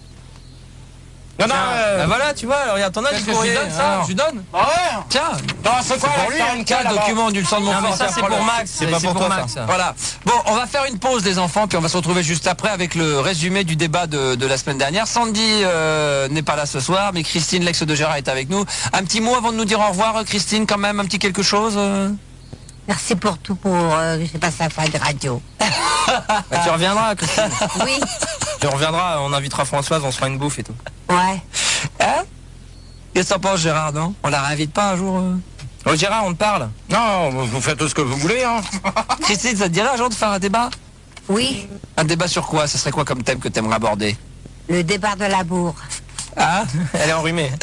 Non, non, Tiens, euh... bah voilà, tu vois, alors regarde, t'en as Qu'est-ce du que je lui courrier. donne ça alors. Je lui donne Ah ouais? Tiens, Non, c'est quoi, pour là, lui, t'as un une cas cale, là-bas. document du centre de Non, mais Montfort. ça, c'est pour Max. C'est pas pour toi, Max. ça. Voilà. Bon, on va faire une pause les enfants, puis on va se retrouver juste après avec le résumé du débat de, de la semaine dernière. Sandy euh, n'est pas là ce soir, mais Christine, l'ex de Gérard, est avec nous. Un petit mot avant de nous dire au revoir, Christine, quand même, un petit quelque chose euh Merci pour tout, pour euh, je sais pas sa fin de radio. Bah, tu reviendras, Christine. Oui, Tu reviendras, on invitera Françoise, on se fera une bouffe et tout. ouais. Hein Qu'est-ce que t'en penses, Gérard, non On la réinvite pas un jour euh Oh Gérard, on te parle. Non, vous vous faites tout ce que vous voulez, hein. Christine, ça te dirait un jour de faire un débat Oui, Un débat sur quoi? Ça serait quoi comme thème que t'aimerais aborder? le départ de la bourre. Hein Elle est enrhumée.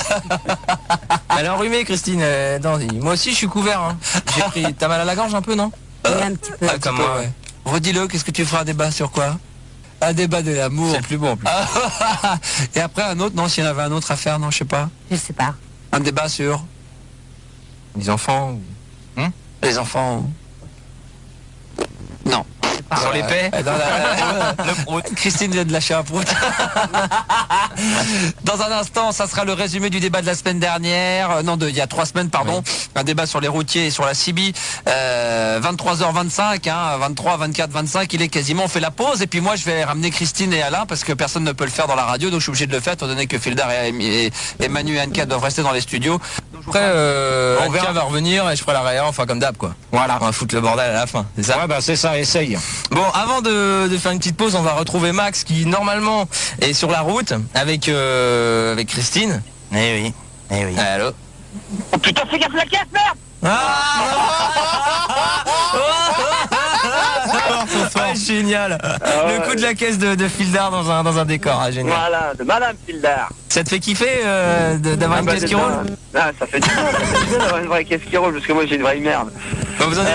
Elle est enrhumée, Christine. Euh, attends, moi aussi, je suis couvert. Hein. J'ai pris. T'as mal à la gorge un peu, non? Oui, un petit peu. Un comme petit peu, moi. ouais. Redis-le, qu'est-ce que tu feras un débat sur quoi? Un débat de l'amour. C'est le plus beau en plus. Et après un autre, non, s'il y en avait un autre à faire, non, je sais pas. Je sais pas. Un débat sur Les enfants. ou- les enfants. Non. Sur les paix. Euh, dans la- le prout. Christine vient de lâcher un prout. Dans un instant, ça sera le résumé du débat de la semaine dernière. Euh, non, de, il y a trois semaines, pardon. Un débat sur les routiers et sur la C B I. Euh, vingt-trois heures vingt-cinq, hein, vingt-trois, vingt-quatre, vingt-cinq, il est quasiment, on fait la pause. Et puis moi, je vais ramener Christine et Alain parce que personne ne peut le faire dans la radio. Donc je suis obligé de le faire, étant donné que Fildar et, et, et Manu et Anka doivent rester dans les studios. Après, euh, On verra. Anka va revenir et je ferai la réa, enfin comme d'hab quoi. Voilà. On va foutre le bordel à la fin, c'est ça? Ouais, bah c'est ça, essaye. Bon, avant de, de faire une petite pause, on va retrouver Max qui normalement est sur la route avec euh, avec Christine. Eh oui, eh oui. Allô. Oh putain, fais gaffe la caisse, merde! Ah, génial. Le coup de la caisse de, de Fildar dans un dans un décor, ah, génial. Voilà, de Madame Fildar. Ça te fait kiffer euh, de- d'avoir une caisse qui roule? Ah, ça fait du bien, ça fait du bien d'avoir une vraie caisse qui roule, parce que moi j'ai une vraie merde. Bah, vous en avez